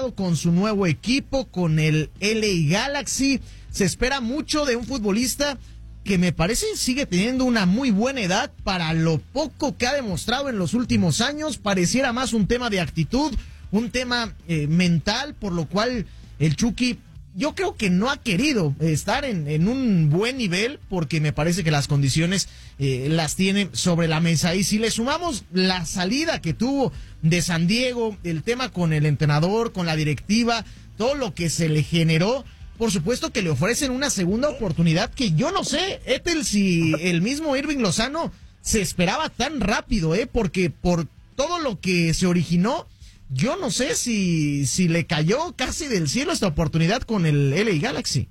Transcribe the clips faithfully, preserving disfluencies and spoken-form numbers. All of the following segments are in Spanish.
emocionado con su nuevo equipo, con el L A Galaxy. Se espera mucho de un futbolista que me parece sigue teniendo una muy buena edad para lo poco que ha demostrado en los últimos años. Pareciera más un tema de actitud, un tema eh, mental, por lo cual el Chucky, yo creo que no ha querido estar en, en un buen nivel, porque me parece que las condiciones eh, las tiene sobre la mesa. Y si le sumamos la salida que tuvo de San Diego, el tema con el entrenador, con la directiva, todo lo que se le generó, por supuesto que le ofrecen una segunda oportunidad que yo no sé, Ethel, si el mismo Irving Lozano se esperaba tan rápido, ¿eh? Porque por todo lo que se originó, yo no sé si, si le cayó casi del cielo esta oportunidad con el L A Galaxy.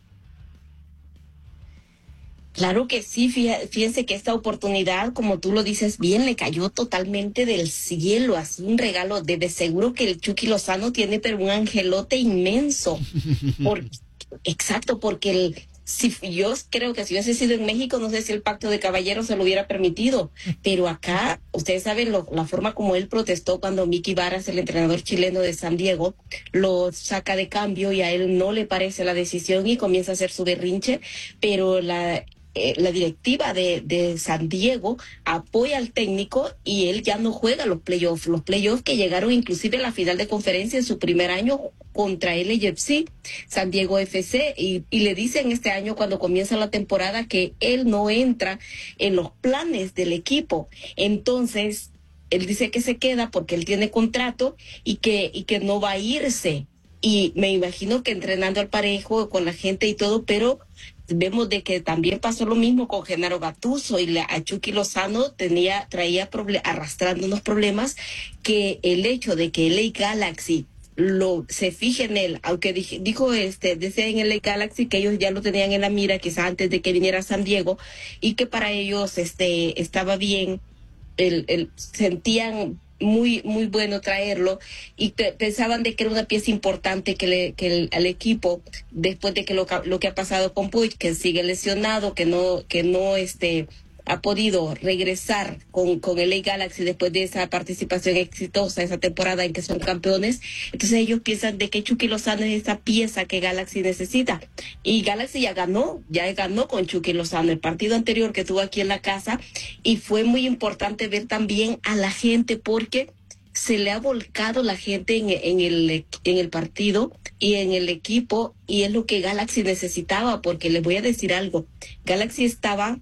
Claro que sí, fíjense que esta oportunidad, como tú lo dices bien, le cayó totalmente del cielo, así un regalo. De, de seguro que el Chucky Lozano tiene pero un angelote inmenso. Por, exacto, porque el, si yo creo que si hubiese sido en México, no sé si el pacto de caballeros se lo hubiera permitido, pero acá, ustedes saben lo, la forma como él protestó cuando Mickey Varas, el entrenador chileno de San Diego, lo saca de cambio y a él no le parece la decisión y comienza a hacer su berrinche, pero la... Eh, la directiva de, de San Diego apoya al técnico y él ya no juega los playoffs, los playoffs que llegaron inclusive a la final de conferencia en su primer año contra L A F C, San Diego F C, y, y le dicen este año cuando comienza la temporada que él no entra en los planes del equipo. Entonces, él dice que se queda porque él tiene contrato y que, y que no va a irse. Y me imagino que entrenando al parejo con la gente y todo, pero vemos de que también pasó lo mismo con Genaro Gattuso y la, a Chucky Lozano tenía, traía proble- arrastrando unos problemas que el hecho de que L A Galaxy lo se fije en él, aunque dije, dijo este, decía en L A Galaxy que ellos ya lo tenían en la mira quizás antes de que viniera a San Diego y que para ellos este estaba bien, el, el sentían muy muy bueno traerlo y pe- pensaban de que era una pieza importante que le que el, al equipo después de que lo, lo que ha pasado con Puig, que sigue lesionado, que no que no este ha podido regresar con, con el L A Galaxy después de esa participación exitosa, esa temporada en que son campeones. Entonces ellos piensan de que Chucky Lozano es esa pieza que Galaxy necesita. Y Galaxy ya ganó, ya ganó con Chucky Lozano el partido anterior que tuvo aquí en la casa, y fue muy importante ver también a la gente porque se le ha volcado la gente en, en, el, en el partido y en el equipo, y es lo que Galaxy necesitaba, porque les voy a decir algo, Galaxy estaba...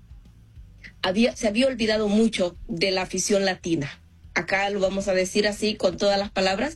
Había, se había olvidado mucho de la afición latina. Acá lo vamos a decir así con todas las palabras.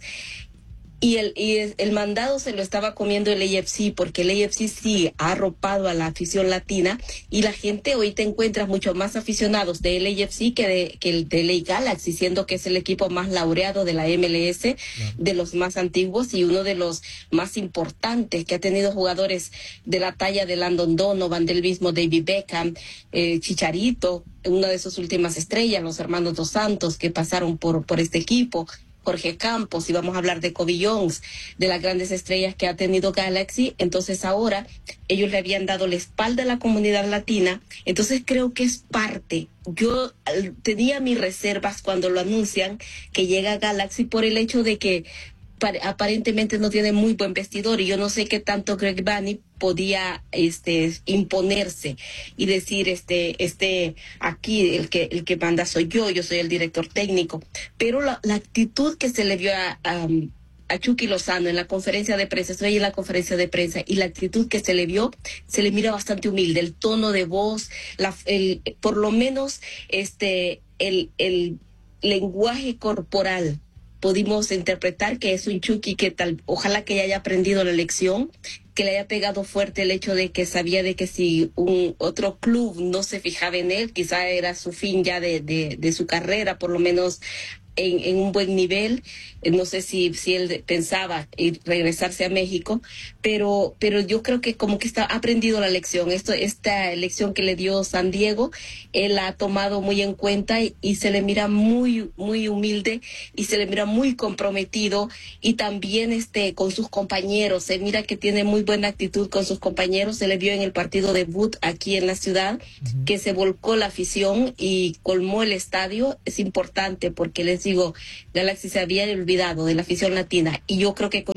Y el, y el mandado se lo estaba comiendo el A F C, porque el A F C sí ha arropado a la afición latina, y la gente hoy te encuentras mucho más aficionados del A F C que, de, que el de L A Galaxy, siendo que es el equipo más laureado de la M L S, claro, de los más antiguos y uno de los más importantes, que ha tenido jugadores de la talla de Landon Donovan, del mismo David Beckham, eh, Chicharito, una de sus últimas estrellas, los hermanos Dos Santos que pasaron por, por este equipo, Jorge Campos, y vamos a hablar de Kobe Jones, de las grandes estrellas que ha tenido Galaxy. Entonces ahora ellos le habían dado la espalda a la comunidad latina, entonces creo que es parte. Yo tenía mis reservas cuando lo anuncian que llega Galaxy por el hecho de que aparentemente no tiene muy buen vestidor, y yo no sé qué tanto Greg Vanney podía este imponerse y decir este este aquí el que el que manda soy yo, yo soy el director técnico, pero la, la actitud que se le vio a, a a Chucky Lozano en la conferencia de prensa, estoy en la conferencia de prensa, y la actitud que se le vio, se le mira bastante humilde, el tono de voz, la, el, por lo menos este el el lenguaje corporal pudimos interpretar que es un Chucky que tal, ojalá que ya haya aprendido la lección, que le haya pegado fuerte el hecho de que sabía de que si un otro club no se fijaba en él, quizá era su fin ya de, de, de su carrera, por lo menos en, en un buen nivel. No sé si, si él pensaba ir, regresarse a México, pero, pero yo creo que como que está ha aprendido la lección. Esto, esta lección que le dio San Diego, él la ha tomado muy en cuenta, y, y se le mira muy, muy humilde, y se le mira muy comprometido, y también este con sus compañeros. Se mira que tiene muy buena actitud con sus compañeros. Se le vio en el partido debut aquí en la ciudad, uh-huh, que se volcó la afición y colmó el estadio. Es importante porque les digo, Galaxy se había olvidado de la afición latina, y yo creo que con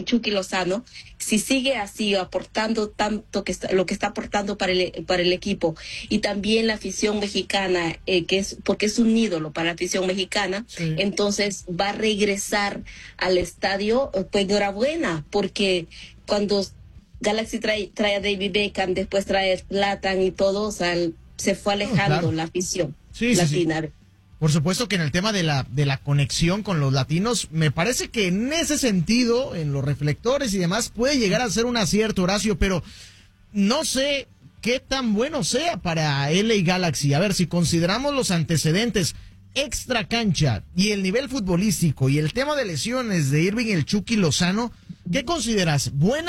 Chucky Lozano, si sigue así aportando tanto que está, lo que está aportando para el, para el equipo, y también la afición mexicana, eh, que es porque es un ídolo para la afición mexicana, sí. Entonces va a regresar al estadio, pues enhorabuena, porque cuando Galaxy trae, trae a David Beckham, después trae a Zlatan y todo, o sea, se fue alejando oh, claro. la afición sí, latina. Sí, sí. Por supuesto que en el tema de la de la conexión con los latinos, me parece que en ese sentido, en los reflectores y demás, puede llegar a ser un acierto, Horacio, pero no sé qué tan bueno sea para L A Galaxy. A ver, si consideramos los antecedentes extra cancha y el nivel futbolístico y el tema de lesiones de Irving el Chucky Lozano, ¿qué consideras? ¿Buena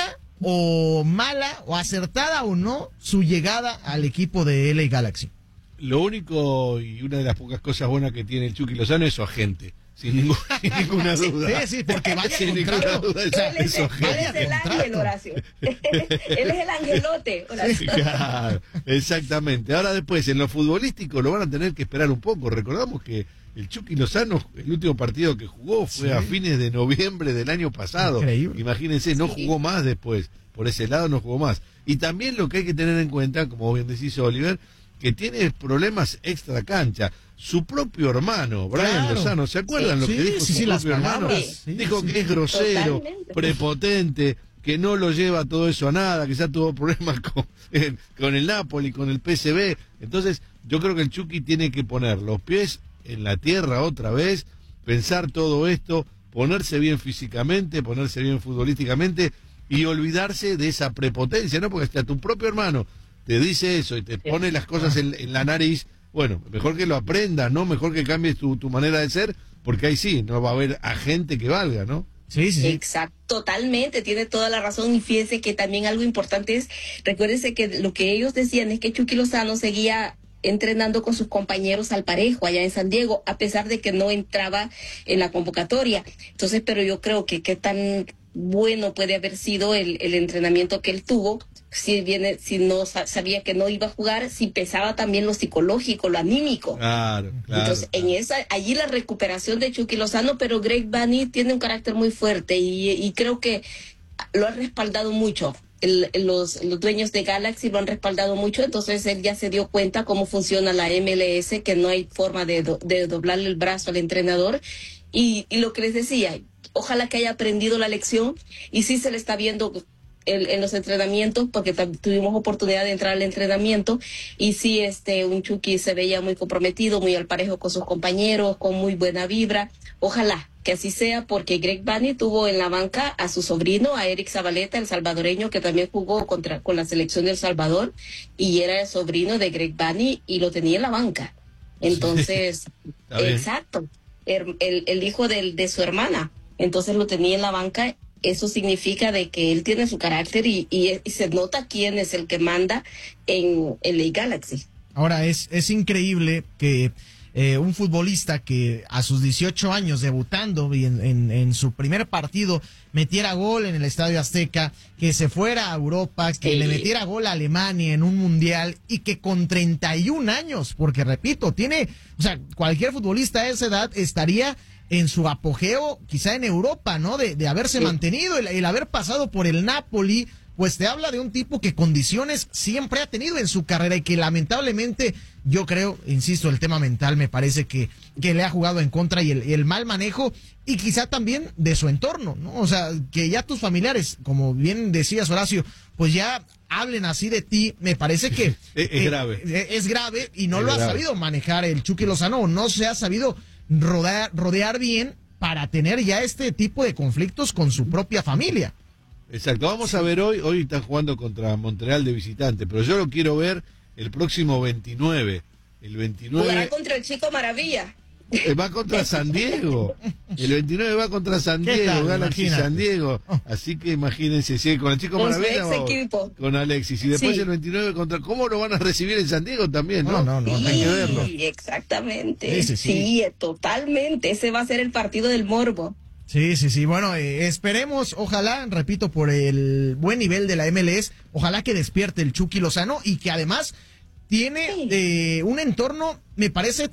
o mala o acertada o no su llegada al equipo de L A Galaxy? Lo único y una de las pocas cosas buenas que tiene el Chucky Lozano es su agente, sin, ningún, sin ninguna duda. Sí, sí, porque vaya sin ninguna duda es, él es, es, él es el ángel, Horacio. Él es el angelote, Horacio. Claro, exactamente. Ahora después, en lo futbolístico lo van a tener que esperar un poco. Recordamos que el Chucky Lozano, el último partido que jugó fue sí. a fines de noviembre del año pasado. Increíble. Imagínense, no sí. jugó más después. Por ese lado no jugó más. Y también lo que hay que tener en cuenta, como bien decís, Oliver, que tiene problemas extra cancha. Su propio hermano, Brian claro. Lozano, ¿se acuerdan sí, lo que dijo sí, su sí, propio hermano? Sí, dijo sí. que es grosero, Totalmente. prepotente, que no lo lleva todo eso a nada, que ya tuvo problemas con, eh, con el Napoli, con el P S V. Entonces, yo creo que el Chucky tiene que poner los pies en la tierra otra vez, pensar todo esto, ponerse bien físicamente, ponerse bien futbolísticamente y olvidarse de esa prepotencia, ¿no? Porque hasta tu propio hermano te dice eso y te pone las cosas en, en la nariz, bueno, mejor que lo aprendas, ¿no? Mejor que cambies tu, tu manera de ser, porque ahí sí, no va a haber agente que valga, ¿no? Sí, sí, sí. Exacto, totalmente, tiene toda la razón. Y fíjense que también algo importante es, recuérdense que lo que ellos decían es que Chucky Lozano seguía entrenando con sus compañeros al parejo allá en San Diego, a pesar de que no entraba en la convocatoria. Entonces, pero yo creo que qué tan bueno puede haber sido el, el entrenamiento que él tuvo, si viene, si no sabía que no iba a jugar, si pesaba también lo psicológico, lo anímico. Claro, claro. Entonces, en esa, allí la recuperación de Chucky Lozano, pero Greg Vanney tiene un carácter muy fuerte y, y creo que lo ha respaldado mucho. El, los, los dueños de Galaxy lo han respaldado mucho, entonces él ya se dio cuenta cómo funciona la M L S, que no hay forma de, do, de doblarle el brazo al entrenador. Y, y lo que les decía, ojalá que haya aprendido la lección y sí se le está viendo el, en los entrenamientos, porque tuvimos oportunidad de entrar al entrenamiento y sí, este, un Chucky se veía muy comprometido, muy al parejo con sus compañeros, con muy buena vibra. Ojalá que así sea, porque Greg Vanney tuvo en la banca a su sobrino, a Eric Zabaleta, el salvadoreño, que también jugó contra con la selección de El Salvador, y era el sobrino de Greg Vanney y lo tenía en la banca. Entonces, exacto, el, el, el hijo del, de su hermana, entonces lo tenía en la banca. Eso significa de que él tiene su carácter y, y, y se nota quién es el que manda en L A Galaxy. Ahora, es, es increíble que Eh, un futbolista que a sus dieciocho años debutando y en, en, en su primer partido metiera gol en el Estadio Azteca, que se fuera a Europa, que sí. le metiera gol a Alemania en un mundial y que con treinta y un años, porque repito, tiene, o sea, cualquier futbolista a esa edad estaría en su apogeo, quizá en Europa, ¿no? De, de haberse sí. mantenido, el, el haber pasado por el Napoli, pues te habla de un tipo que condiciones siempre ha tenido en su carrera y que lamentablemente, yo creo, insisto, el tema mental me parece que, que le ha jugado en contra y el, y el mal manejo y quizá también de su entorno, ¿no? O sea, que ya tus familiares, como bien decías, Horacio, pues ya hablen así de ti, me parece que es, es grave. Es, es grave y no es lo grave. ha sabido manejar el Chucky Lozano, o no se ha sabido rodear, rodear bien para tener ya este tipo de conflictos con su propia familia. Exacto, vamos a ver hoy, hoy están jugando contra Montreal de visitante, pero yo lo quiero ver el próximo veintinueve. El veintinueve jugará contra el Chico Maravilla. Va contra San Diego. El veintinueve va contra San Diego, Galaxy Imagínate. San Diego. Así que imagínense, si con el Chico Maravilla o con Alexis. Y después sí. el veintinueve contra... ¿Cómo lo van a recibir en San Diego también, no? No, no, no. Sí, hay que verlo. Exactamente. Sí, sí, sí. sí, totalmente. Ese va a ser el partido del morbo. Sí, sí, sí. Bueno, eh, esperemos, ojalá, repito, por el buen nivel de la M L S, ojalá que despierte el Chucky Lozano y que además tiene sí. eh, un entorno, me parece, Ethel,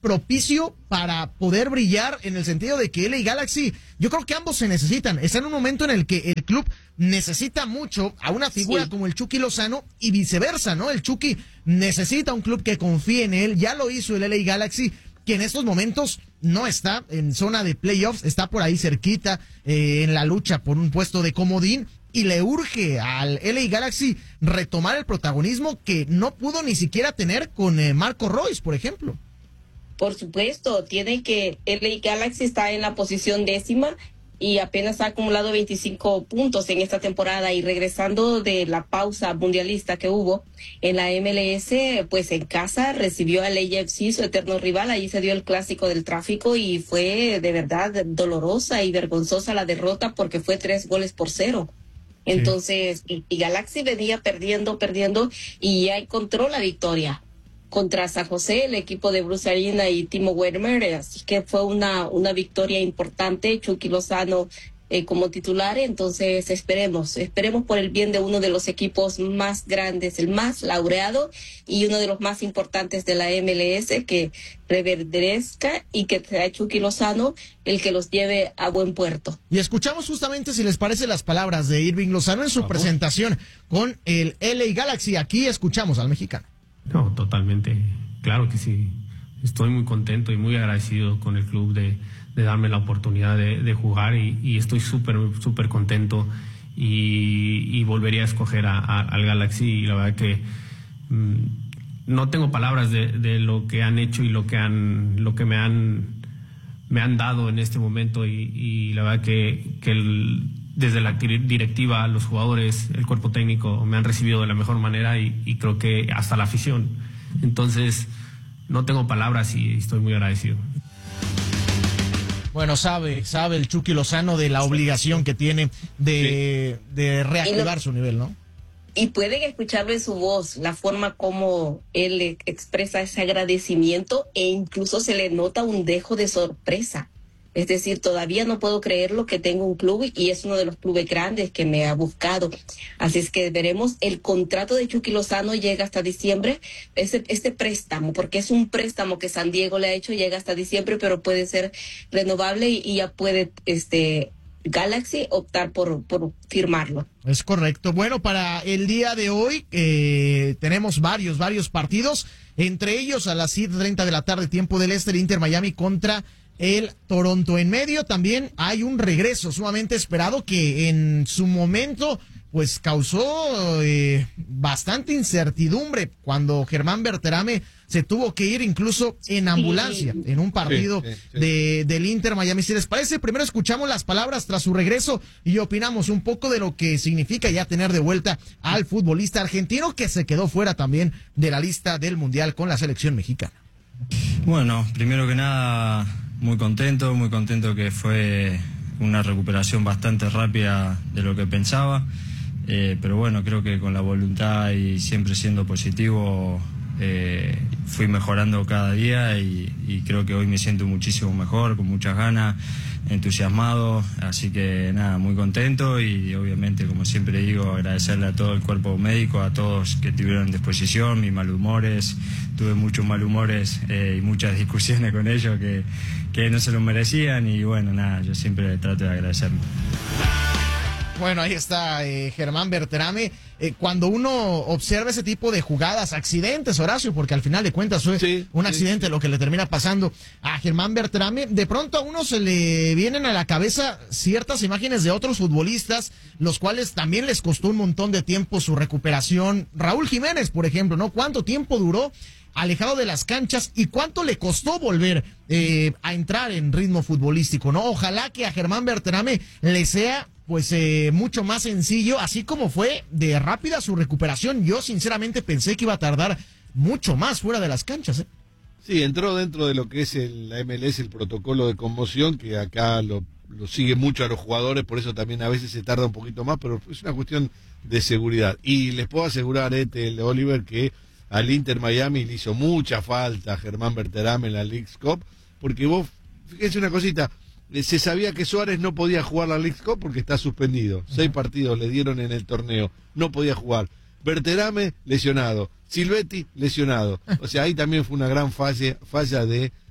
propicio para poder brillar, en el sentido de que L A Galaxy, yo creo que ambos se necesitan. Está en un momento en el que el club necesita mucho a una figura sí. como el Chucky Lozano y viceversa, ¿no? El Chucky necesita un club que confíe en él. Ya lo hizo el L A Galaxy, que en estos momentos no está en zona de playoffs, está por ahí cerquita eh, en la lucha por un puesto de comodín, y le urge al L A Galaxy retomar el protagonismo que no pudo ni siquiera tener con eh, Marco Royce, por ejemplo. Por supuesto, tiene que L A Galaxy está en la posición décima y apenas ha acumulado veinticinco puntos en esta temporada, y regresando de la pausa mundialista que hubo en la M L S, pues en casa recibió al A F C, su eterno rival. Ahí se dio el clásico del tráfico y fue de verdad dolorosa y vergonzosa la derrota, porque fue tres goles por cero. Entonces, sí. y, y Galaxy venía perdiendo, perdiendo y ya encontró la victoria contra San José, el equipo de Bruce Arena y Timo Werner, así que fue una, una victoria importante. Chucky Lozano eh, como titular, entonces esperemos, esperemos por el bien de uno de los equipos más grandes, el más laureado y uno de los más importantes de la M L S, que reverdezca y que sea Chucky Lozano el que los lleve a buen puerto. Y escuchamos justamente, si les parece, las palabras de Irving Lozano en su Vamos. presentación con el L A Galaxy. Aquí escuchamos al mexicano. No, totalmente, claro que sí. Estoy muy contento y muy agradecido con el club de, de darme la oportunidad de, de jugar, y, y estoy súper, súper contento, y, y volvería a escoger a, a, al Galaxy, y la verdad que mmm, no tengo palabras de, de lo que han hecho y lo que han, lo que me han, me han dado en este momento, y, y la verdad que, que el, desde la directiva, los jugadores, el cuerpo técnico me han recibido de la mejor manera, y, y creo que hasta la afición. Entonces, no tengo palabras y estoy muy agradecido. Bueno, sabe, sabe el Chucky Lozano de la obligación que tiene de, sí. de reactivar lo, su nivel, ¿no? Y pueden escucharlo en su voz, la forma como él expresa ese agradecimiento, e incluso se le nota un dejo de sorpresa. Es decir, todavía no puedo creerlo que tengo un club, y es uno de los clubes grandes que me ha buscado. Así es que veremos. El contrato de Chucky Lozano llega hasta diciembre. Este, este préstamo, porque es un préstamo que San Diego le ha hecho, llega hasta diciembre, pero puede ser renovable, y, y ya puede este Galaxy optar por, por firmarlo. Es correcto. Bueno, para el día de hoy eh, tenemos varios, varios partidos. Entre ellos, a las siete treinta de la tarde, tiempo del este, el Inter Miami contra el Toronto. En medio también hay un regreso sumamente esperado que en su momento pues causó eh, bastante incertidumbre cuando Germán Berterame se tuvo que ir incluso en ambulancia sí. en un partido sí, sí, sí. De, del Inter Miami. Si les parece, primero escuchamos las palabras tras su regreso y opinamos un poco de lo que significa ya tener de vuelta al futbolista argentino, que se quedó fuera también de la lista del Mundial con la selección mexicana. Bueno, primero que nada, muy contento, muy contento que fue una recuperación bastante rápida de lo que pensaba, eh, pero bueno, creo que con la voluntad y siempre siendo positivo eh, fui mejorando cada día, y, y creo que hoy me siento muchísimo mejor, con muchas ganas, entusiasmado, así que nada, muy contento, y obviamente, como siempre digo, agradecerle a todo el cuerpo médico, a todos que tuvieron disposición, mis malhumores, tuve muchos malhumores eh, y muchas discusiones con ellos que, que no se lo merecían, y bueno, nada, yo siempre trato de agradecerlo. Bueno, ahí está eh, Germán Berterame. Eh, cuando uno observa ese tipo de jugadas, accidentes, Horacio, porque al final de cuentas fue sí, un accidente sí, sí. lo que le termina pasando a Germán Berterame, de pronto a uno se le vienen a la cabeza ciertas imágenes de otros futbolistas, los cuales también les costó un montón de tiempo su recuperación. Raúl Jiménez, por ejemplo, ¿no? ¿Cuánto tiempo duró alejado de las canchas y cuánto le costó volver eh, a entrar en ritmo futbolístico, ¿no? Ojalá que a Germán Berterame le sea pues eh, mucho más sencillo, así como fue de rápida su recuperación. Yo sinceramente pensé que iba a tardar mucho más fuera de las canchas, ¿eh? Sí, entró dentro de lo que es el, la M L S, el protocolo de conmoción, que acá lo, lo sigue mucho a los jugadores, por eso también a veces se tarda un poquito más, pero es una cuestión de seguridad. Y les puedo asegurar, este, Oliver, que al Inter Miami le hizo mucha falta a Germán Berterame en la Leagues Cup, porque vos, fíjense una cosita, se sabía que Suárez no podía jugar la Leagues Cup porque está suspendido. Uh-huh. Seis partidos le dieron en el torneo, no podía jugar. Berterame lesionado, Silvetti lesionado. O sea, ahí también fue una gran falla, falla de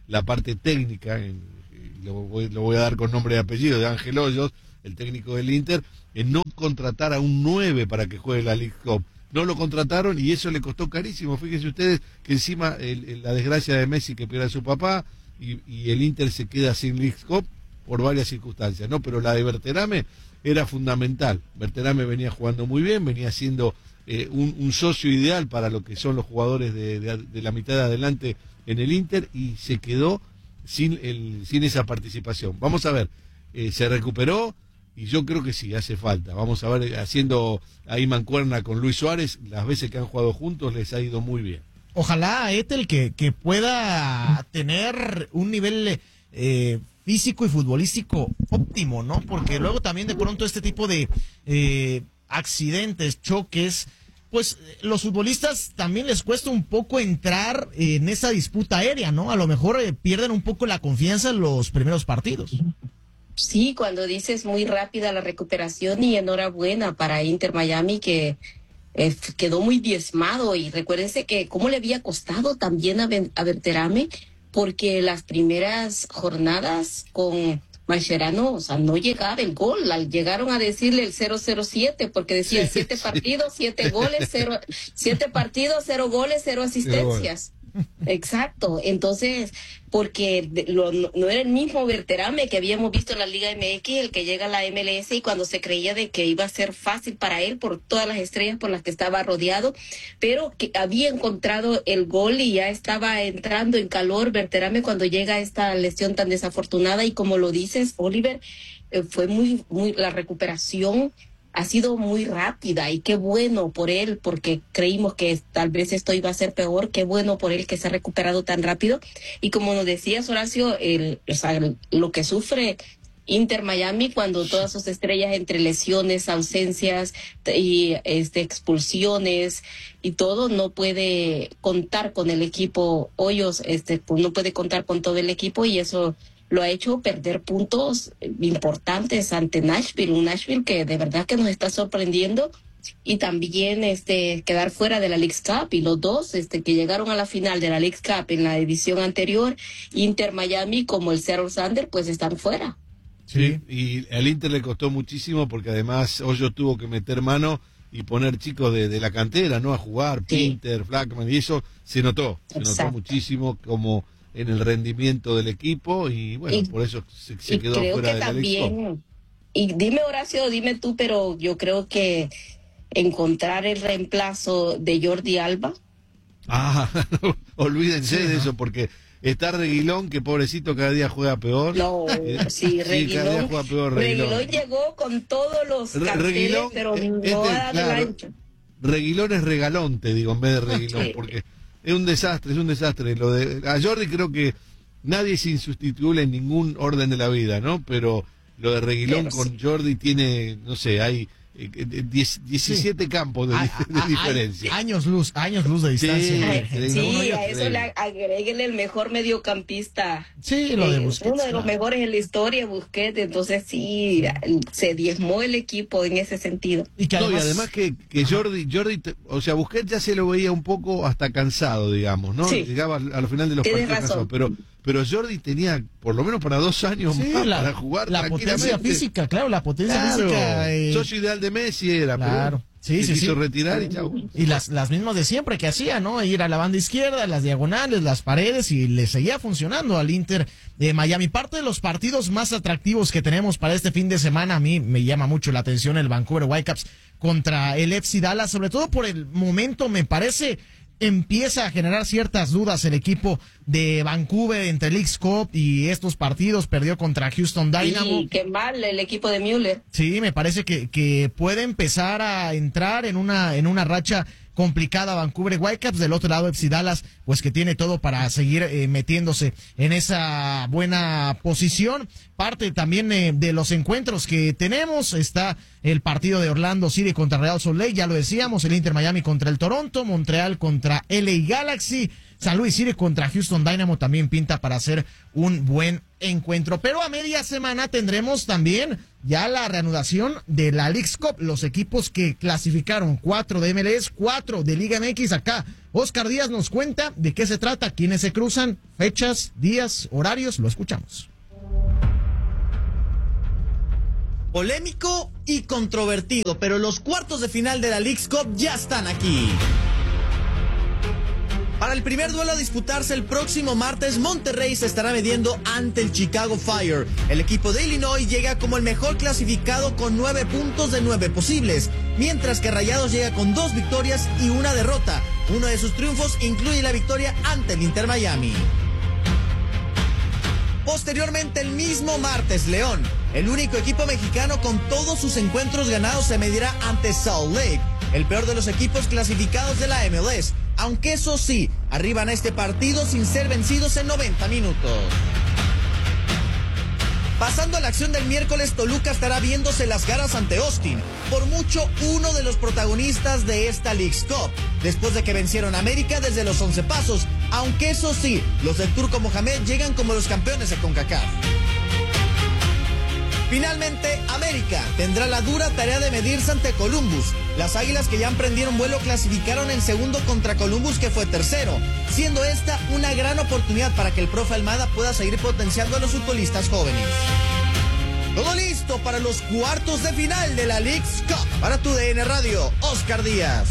la parte técnica, en, lo, voy, lo voy a dar con nombre y apellido, de Ángel Hoyos, el técnico del Inter, en no contratar a un nueve para que juegue la League Cup. No lo contrataron y eso le costó carísimo. Fíjense ustedes que encima el, el, la desgracia de Messi, que pierde a su papá, y, y el Inter se queda sin League Cup por varias circunstancias, ¿no? Pero la de Berterame era fundamental. Berterame venía jugando muy bien, venía siendo eh, un, un socio ideal para lo que son los jugadores de, de, de la mitad de adelante en el Inter, y se quedó sin, el, sin esa participación. Vamos a ver, eh, se recuperó. Y yo creo que sí, hace falta. Vamos a ver, haciendo ahí mancuerna con Luis Suárez, las veces que han jugado juntos les ha ido muy bien. Ojalá, Ethel, que, que pueda tener un nivel eh, físico y futbolístico óptimo, ¿no? Porque luego también de pronto este tipo de eh, accidentes, choques, pues los futbolistas también les cuesta un poco entrar en esa disputa aérea, ¿no? A lo mejor eh, pierden un poco la confianza en los primeros partidos. Sí, cuando dices muy rápida la recuperación, y enhorabuena para Inter Miami, que eh, quedó muy diezmado, y recuérdense que cómo le había costado también a, a Berterame, porque las primeras jornadas con Mascherano, o sea, no llegaba el gol, llegaron a decirle el cero cero siete, porque decía sí, siete sí. partidos, siete goles, cero, siete partidos, cero goles, cero asistencias. Exacto, entonces, porque lo, no era el mismo Berterame que habíamos visto en la Liga M X, el que llega a la M L S, y cuando se creía de que iba a ser fácil para él por todas las estrellas por las que estaba rodeado, pero que había encontrado el gol y ya estaba entrando en calor Berterame cuando llega esta lesión tan desafortunada. Y como lo dices, Oliver, eh, fue muy, muy la recuperación ha sido muy rápida, y qué bueno por él, porque creímos que tal vez esto iba a ser peor. Qué bueno por él que se ha recuperado tan rápido. Y como nos decías, Horacio, el, o sea, el, lo que sufre Inter Miami cuando todas sus estrellas, entre lesiones, ausencias y este, expulsiones y todo, no puede contar con el equipo. Hoyos este, pues, no puede contar con todo el equipo, y eso lo ha hecho perder puntos importantes ante Nashville, un Nashville que de verdad que nos está sorprendiendo, y también este quedar fuera de la Leagues Cup. Y los dos este que llegaron a la final de la Leagues Cup en la edición anterior, Inter Miami como el Seattle Sounders, pues están fuera. Sí, y al Inter le costó muchísimo, porque además Hoyo tuvo que meter mano y poner chicos de, de la cantera, ¿no? A jugar, sí. Pinter, Flackman, y eso se notó, se Exacto. notó muchísimo como en el rendimiento del equipo, y bueno, y, por eso se, se quedó creo fuera que de también, la League. Y dime, Horacio, dime tú, pero yo creo que encontrar el reemplazo de Jordi Alba. Ah, olvídense sí, de ¿no? eso, porque está Reguilón, que pobrecito cada día juega peor. No, eh, sí, Reguilón, cada día juega peor, Reguilón. Reguilón llegó con todos los carteles, Reguilón, pero no este, a claro, el ancho. Reguilón es regalón, te digo, en vez de Reguilón, sí. porque es un desastre, es un desastre. Lo de a Jordi creo que nadie es insustituible en ningún orden de la vida, ¿no? Pero lo de Reguilón Pero con sí. Jordi tiene, no sé, hay eh, diecisiete sí. campos de, a, de a, A, diferencia. años luz, años luz de distancia. Sí, sí a eso le agréguenle el mejor mediocampista. Sí, lo de eh, Busquets. Uno de los mejores en la historia, Busquets. Entonces sí, se diezmó el equipo en ese sentido. Y, que además, no, y además que, que Jordi, Jordi, o sea, Busquets ya se lo veía un poco hasta cansado, digamos, ¿no? Sí. Llegaba al final de los Tienes partidos cansado, pero pero Jordi tenía por lo menos para dos años sí, más la, para jugar la potencia física, claro, la potencia claro, física. Eh... Socio ideal de Messi era, claro. pero sí, se sí, quiso sí. retirar y chau. Y las, las mismas de siempre que hacía, ¿no? Ir a la banda izquierda, las diagonales, las paredes, y le seguía funcionando al Inter de Miami. Parte de los partidos más atractivos que tenemos para este fin de semana, a mí me llama mucho la atención el Vancouver Whitecaps contra el F C Dallas, sobre todo por el momento, me parece empieza a generar ciertas dudas el equipo de Vancouver entre Leagues Cup y estos partidos. Perdió contra Houston Dynamo. Sí, qué mal el equipo de Müller. Sí, me parece que, que puede empezar a entrar en una, en una racha complicada Vancouver Whitecaps. Del otro lado F C Dallas, pues que tiene todo para seguir eh, metiéndose en esa buena posición. Parte también eh, de los encuentros que tenemos está el partido de Orlando City contra Real Salt Lake, ya lo decíamos, el Inter Miami contra el Toronto, Montreal contra L A Galaxy, San Luis City contra Houston Dynamo también pinta para ser un buen encuentro. Pero a media semana tendremos también ya la reanudación de la Leagues Cup. Los equipos que clasificaron, cuatro de M L S, cuatro de Liga M X. Acá Oscar Díaz nos cuenta de qué se trata, quiénes se cruzan, fechas, días, horarios. Lo escuchamos. Polémico y controvertido, pero los cuartos de final de la Leagues Cup ya están aquí. Para el primer duelo a disputarse el próximo martes, Monterrey se estará midiendo ante el Chicago Fire. El equipo de Illinois llega como el mejor clasificado con nueve puntos de nueve posibles, mientras que Rayados llega con dos victorias y una derrota. Uno de sus triunfos incluye la victoria ante el Inter Miami. Posteriormente, el mismo martes, León, el único equipo mexicano con todos sus encuentros ganados, se medirá ante Salt Lake, el peor de los equipos clasificados de la M L S, aunque eso sí, arriban a este partido sin ser vencidos en noventa minutos. Pasando a la acción del miércoles, Toluca estará viéndose las caras ante Austin, por mucho uno de los protagonistas de esta Leagues Cup, después de que vencieron a América desde los once pasos, aunque eso sí, los del Turco Mohamed llegan como los campeones de CONCACAF. Finalmente, América tendrá la dura tarea de medirse ante Columbus. Las Águilas, que ya emprendieron vuelo, clasificaron en segundo contra Columbus, que fue tercero, siendo esta una gran oportunidad para que el profe Almada pueda seguir potenciando a los futbolistas jóvenes. Todo listo para los cuartos de final de la Leagues Cup. Para tu D N Radio, Oscar Díaz.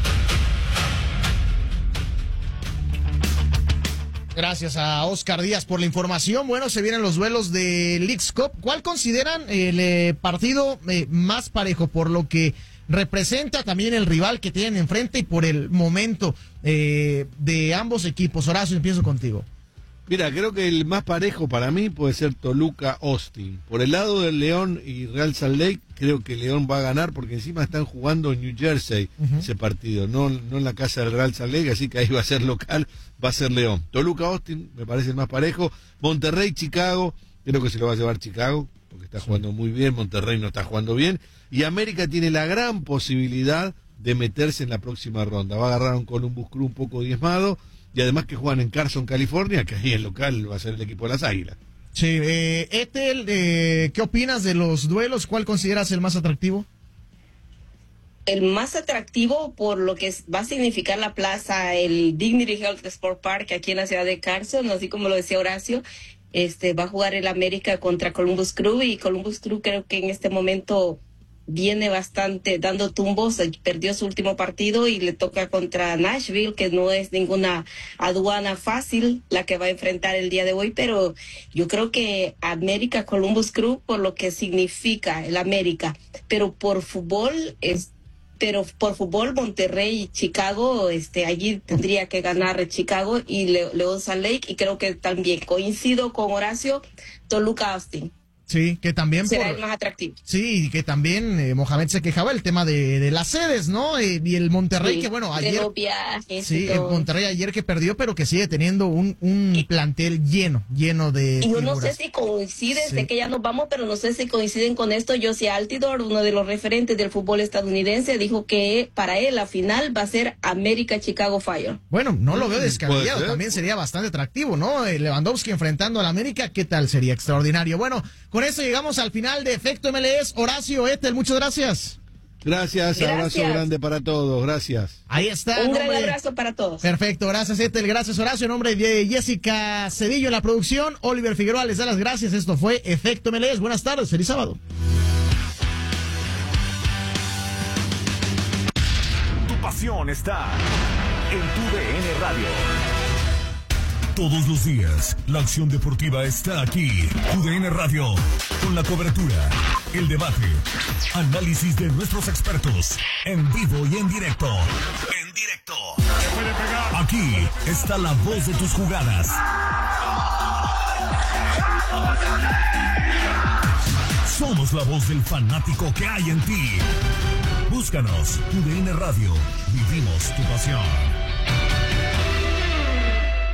Gracias a Oscar Díaz por la información. Bueno, se vienen los duelos de Leagues Cup. ¿Cuál consideran el eh, partido eh, más parejo por lo que representa también el rival que tienen enfrente y por el momento eh, de ambos equipos? Horacio, empiezo contigo. Mira, creo que el más parejo para mí puede ser Toluca-Austin. Por el lado del León y Real Salt Lake, creo que León va a ganar porque encima están jugando en New Jersey uh-huh. ese partido, no, no en la casa del Real Salt Lake, así que ahí va a ser local, va a ser León. Toluca-Austin me parece el más parejo. Monterrey-Chicago, creo que se lo va a llevar Chicago porque está jugando muy bien, Monterrey no está jugando bien. Y América tiene la gran posibilidad de meterse en la próxima ronda. Va a agarrar a un Columbus Crew un poco diezmado. Y además que juegan en Carson, California, que ahí el local va a ser el equipo de las Águilas. Sí, eh, Ethel, eh, ¿qué opinas de los duelos? ¿Cuál consideras el más atractivo? El más atractivo por lo que va a significar la plaza, el Dignity Health Sport Park aquí en la ciudad de Carson, así como lo decía Horacio, este va a jugar el América contra Columbus Crew, y Columbus Crew creo que en este momento viene bastante dando tumbos, perdió su último partido y le toca contra Nashville, que no es ninguna aduana fácil la que va a enfrentar el día de hoy, pero yo creo que América Columbus Crew por lo que significa el América, pero por fútbol es pero por fútbol Monterrey y Chicago, este allí tendría que ganar Chicago y Le- León Salt Lake, y creo que también coincido con Horacio, Toluca Austin. Sí, que también será por, el más atractivo. Sí, que también eh, Mohamed se quejaba el tema de, de las sedes, ¿no? Eh, y el Monterrey, sí, que bueno, ayer... De los viajes sí, y el todo. Monterrey ayer que perdió, pero que sigue teniendo un, un y, plantel lleno, lleno de Y yo figuras. no sé si coinciden, Sí. sé que ya nos vamos, pero no sé si coinciden con esto. Josie Altidore, uno de los referentes del fútbol estadounidense, dijo que para él la final va a ser América-Chicago Fire. Bueno, no lo veo descabellado, ser. también sería bastante atractivo, ¿no? Eh, Lewandowski enfrentando al América, ¿qué tal? Sería extraordinario. Bueno, con eso llegamos al final de Efecto M L S. Horacio, Ethel, muchas gracias. Gracias, Gracias. abrazo grande para todos, gracias. Ahí está. Un nombre... gran abrazo para todos. Perfecto, gracias Ethel, gracias Horacio, en nombre de Jessica Cedillo en la producción, Oliver Figueroa les da las gracias, esto fue Efecto M L S, buenas tardes, feliz sábado. Tu pasión está en tu D N Radio. Todos los días, la acción deportiva está aquí. Tu D N Radio, con la cobertura, el debate, análisis de nuestros expertos, en vivo y en directo. En directo. Aquí está la voz de tus jugadas. Somos la voz del fanático que hay en ti. Búscanos, Tu D N Radio. Vivimos tu pasión.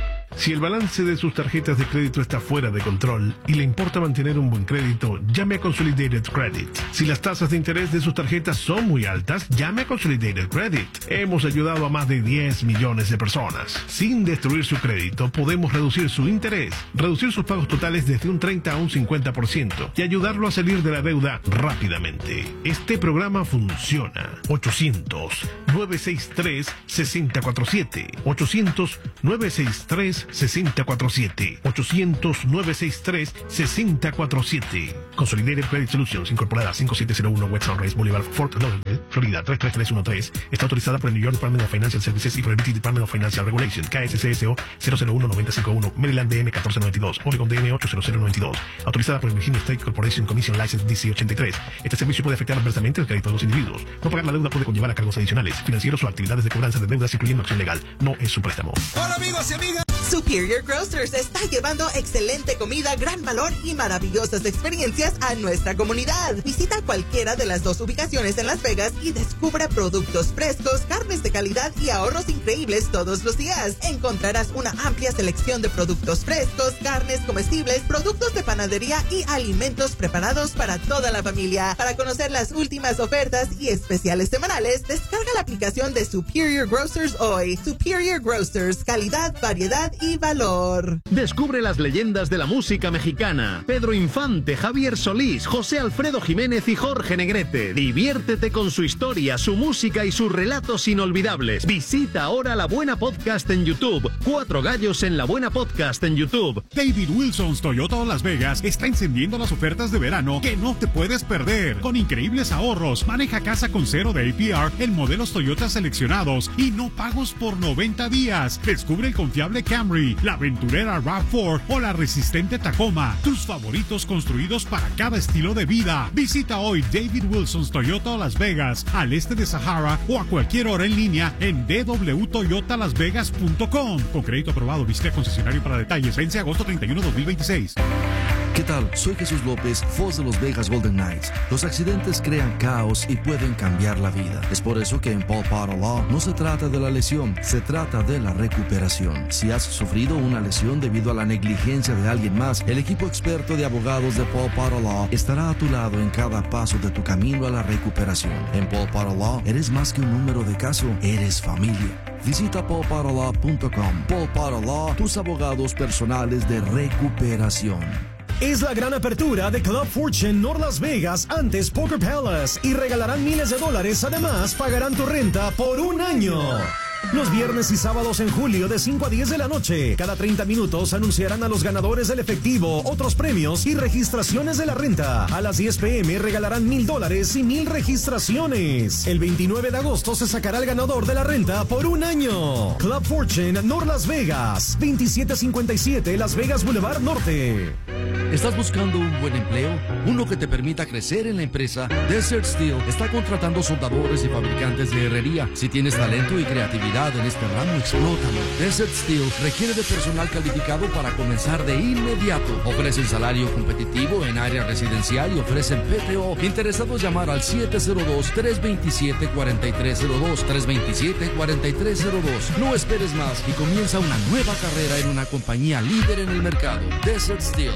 Si el balance de sus tarjetas de crédito está fuera de control y le importa mantener un buen crédito, llame a Consolidated Credit. Si las tasas de interés de sus tarjetas son muy altas, llame a Consolidated Credit. Hemos ayudado a más de diez millones de personas. Sin destruir su crédito, podemos reducir su interés, reducir sus pagos totales desde un treinta a un cincuenta por ciento y ayudarlo a salir de la deuda rápidamente. Este programa funciona. ochocientos, nueve seis tres, seis cero cuatro siete. ochocientos, nueve seis tres, seis cero cuatro siete. ochocientos, nueve seis tres, seis cero cuatro siete. Consolidated Credit Solutions, incorporada cinco siete cero uno West Sunrise Boulevard, Fort Lauderdale, Florida tres tres tres uno tres. Está autorizada por el New York Department of Financial Services y por el British Department of Financial Regulation. K S C S O cero cero uno nueve cinco uno, Maryland D M uno cuatro nueve dos, Oregon D M ocho cero cero nueve dos. Autorizada por el Virginia State Corporation Commission License D C ochenta y tres. Este servicio puede afectar adversamente el crédito de los individuos. No pagar la deuda puede conllevar a cargos adicionales, financieros o actividades de cobranza de deudas, incluyendo acción legal. No es un préstamo. Hola amigos y amigas. Superior Grocers está llevando excelente comida, gran valor y maravillosas experiencias a nuestra comunidad. Visita cualquiera de las dos ubicaciones en Las Vegas y descubre productos frescos, carnes de calidad y ahorros increíbles todos los días. Encontrarás una amplia selección de productos frescos, carnes comestibles, productos de panadería y alimentos preparados para toda la familia. Para conocer las últimas ofertas y especiales semanales, descarga la aplicación de Superior Grocers hoy. Superior Grocers, calidad, variedad y valor. Descubre las leyendas de la música mexicana. Pedro Infante, Javier Solís, José Alfredo Jiménez y Jorge Negrete. Diviértete con su historia, su música y sus relatos inolvidables. Visita ahora La Buena Podcast en YouTube. Cuatro gallos en La Buena Podcast en YouTube. David Wilson's Toyota Las Vegas está encendiendo las ofertas de verano que no te puedes perder. Con increíbles ahorros, maneja casa con cero de A P R en modelos Toyota seleccionados y no pagos por noventa días. Descubre el confiable Camry, la aventurera RAV cuatro o la resistente Tacoma. Tus favoritos construidos para cada estilo de vida. Visita hoy David Wilson's Toyota Las Vegas, al este de Sahara o a cualquier hora en línea en d w toyota las vegas punto com. Con crédito aprobado, visita concesionario para detalles. Vence agosto treinta y uno de dos mil veintiséis. ¿Qué tal? Soy Jesús López, voz de los Vegas Golden Knights. Los accidentes crean caos y pueden cambiar la vida. Es por eso que en Paul Potter Law no se trata de la lesión, se trata de la recuperación. Si has sufrido una lesión debido a la negligencia de alguien más, el equipo experto de abogados de Paul Potter Law estará a tu lado en cada paso de tu camino a la recuperación. En Paul Potter Law eres más que un número de caso, eres familia. Visita paul potter law punto com. Paul Potter Law, tus abogados personales de recuperación. Es la gran apertura de Club Fortune North Las Vegas, antes Poker Palace, y regalarán miles de dólares. Además, pagarán tu renta por un año. Los viernes y sábados en julio de cinco a diez de la noche, cada treinta minutos anunciarán a los ganadores del efectivo, otros premios y registraciones de la renta. A las diez p m regalarán mil dólares y mil registraciones. El veintinueve de agosto se sacará el ganador de la renta por un año. Club Fortune North Las Vegas, veintisiete cincuenta y siete Las Vegas Boulevard Norte. ¿Estás buscando un buen empleo? Uno que te permita crecer en la empresa. Desert Steel está contratando soldadores y fabricantes de herrería. Si tienes talento y creatividad en este ramo, explótalo. Desert Steel requiere de personal calificado para comenzar de inmediato. Ofrecen salario competitivo en área residencial y ofrecen P T O. Interesados, llamar al siete cero dos, tres dos siete, cuatro tres cero dos, tres dos siete, cuatro tres cero dos. No esperes más y comienza una nueva carrera en una compañía líder en el mercado. Desert Steel.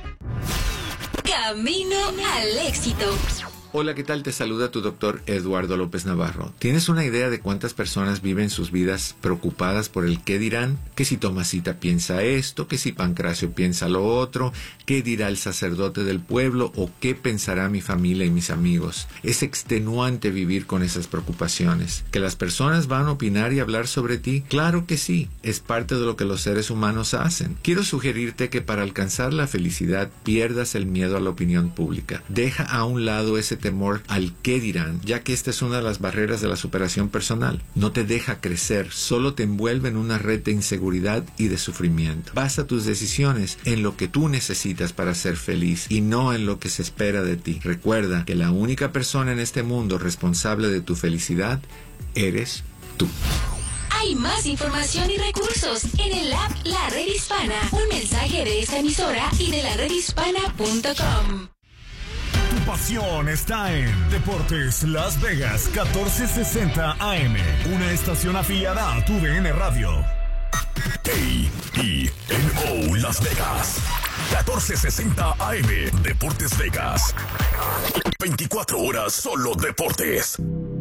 Camino al éxito. Hola, ¿qué tal? Te saluda tu doctor Eduardo López Navarro. ¿Tienes una idea de cuántas personas viven sus vidas preocupadas por el qué dirán? Que si Tomasita piensa esto, que si Pancracio piensa lo otro, qué dirá el sacerdote del pueblo o qué pensará mi familia y mis amigos. Es extenuante vivir con esas preocupaciones. ¿Que las personas van a opinar y hablar sobre ti? Claro que sí, es parte de lo que los seres humanos hacen. Quiero sugerirte que para alcanzar la felicidad pierdas el miedo a la opinión pública. Deja a un lado ese temor al qué dirán, ya que esta es una de las barreras de la superación personal. No te deja crecer, solo te envuelve en una red de inseguridad y de sufrimiento. Basa tus decisiones en lo que tú necesitas para ser feliz y no en lo que se espera de ti. Recuerda que la única persona en este mundo responsable de tu felicidad eres tú. Hay más información y recursos en el app La Red Hispana. Un mensaje de esta emisora y de la red hispana punto com. Tu pasión está en Deportes Las Vegas catorce sesenta A M, una estación afiliada a tu D N Radio. K I N O Las Vegas. catorce sesenta A M. Deportes Vegas. veinticuatro horas solo deportes.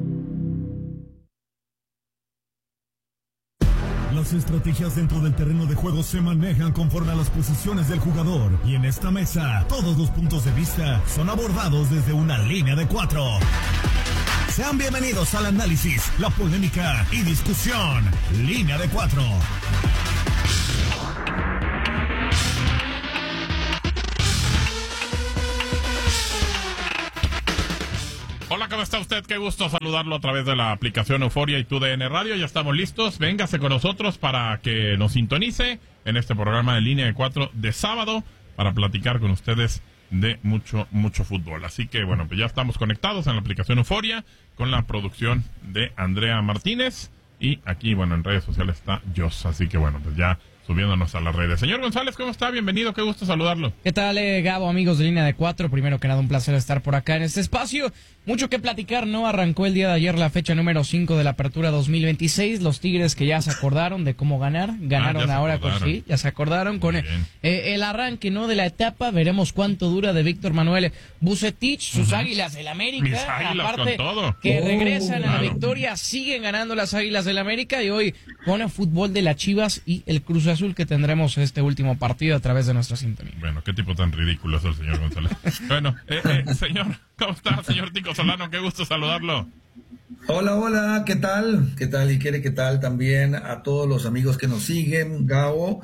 Las estrategias dentro del terreno de juego se manejan conforme a las posiciones del jugador. Y en esta mesa, todos los puntos de vista son abordados desde una línea de cuatro. Sean bienvenidos al análisis, la polémica y discusión. Línea de cuatro. Hola, ¿cómo está usted? Qué gusto saludarlo a través de la aplicación Euforia y Tu D N Radio. Ya estamos listos. Véngase con nosotros para que nos sintonice en este programa de Línea de Cuatro de sábado para platicar con ustedes de mucho, mucho fútbol. Así que, bueno, pues ya estamos conectados en la aplicación Euforia con la producción de Andrea Martínez. Y aquí, bueno, en redes sociales está Jos. Así que, bueno, pues ya subiéndonos a las redes. Señor González, ¿cómo está? Bienvenido, qué gusto saludarlo. ¿Qué tal, eh, Gabo, amigos de Línea de Cuatro? Primero que nada, un placer estar por acá en este espacio. Mucho que platicar, ¿no? Arrancó el día de ayer la fecha número cinco de la Apertura dos mil veintiséis. Los Tigres que ya se acordaron de cómo ganar. Ganaron ah, ahora con sí, ya se acordaron con el, eh, el arranque, ¿no? De la etapa. Veremos cuánto dura de Víctor Manuel Bucetich, sus uh-huh. Águilas del América. Mis águilas aparte con todo. que oh, regresan claro. a la victoria, siguen ganando las Águilas del América y hoy con el fútbol de las Chivas y el Cruz Azul que tendremos este último partido a través de nuestra sintonía. Bueno, qué tipo tan ridículo es el señor González. Bueno, eh, eh, señor, ¿cómo está, señor Tico Solano? Qué gusto saludarlo. Hola, hola, ¿qué tal? ¿Qué tal? Y quiere qué tal también a todos los amigos que nos siguen, Gabo.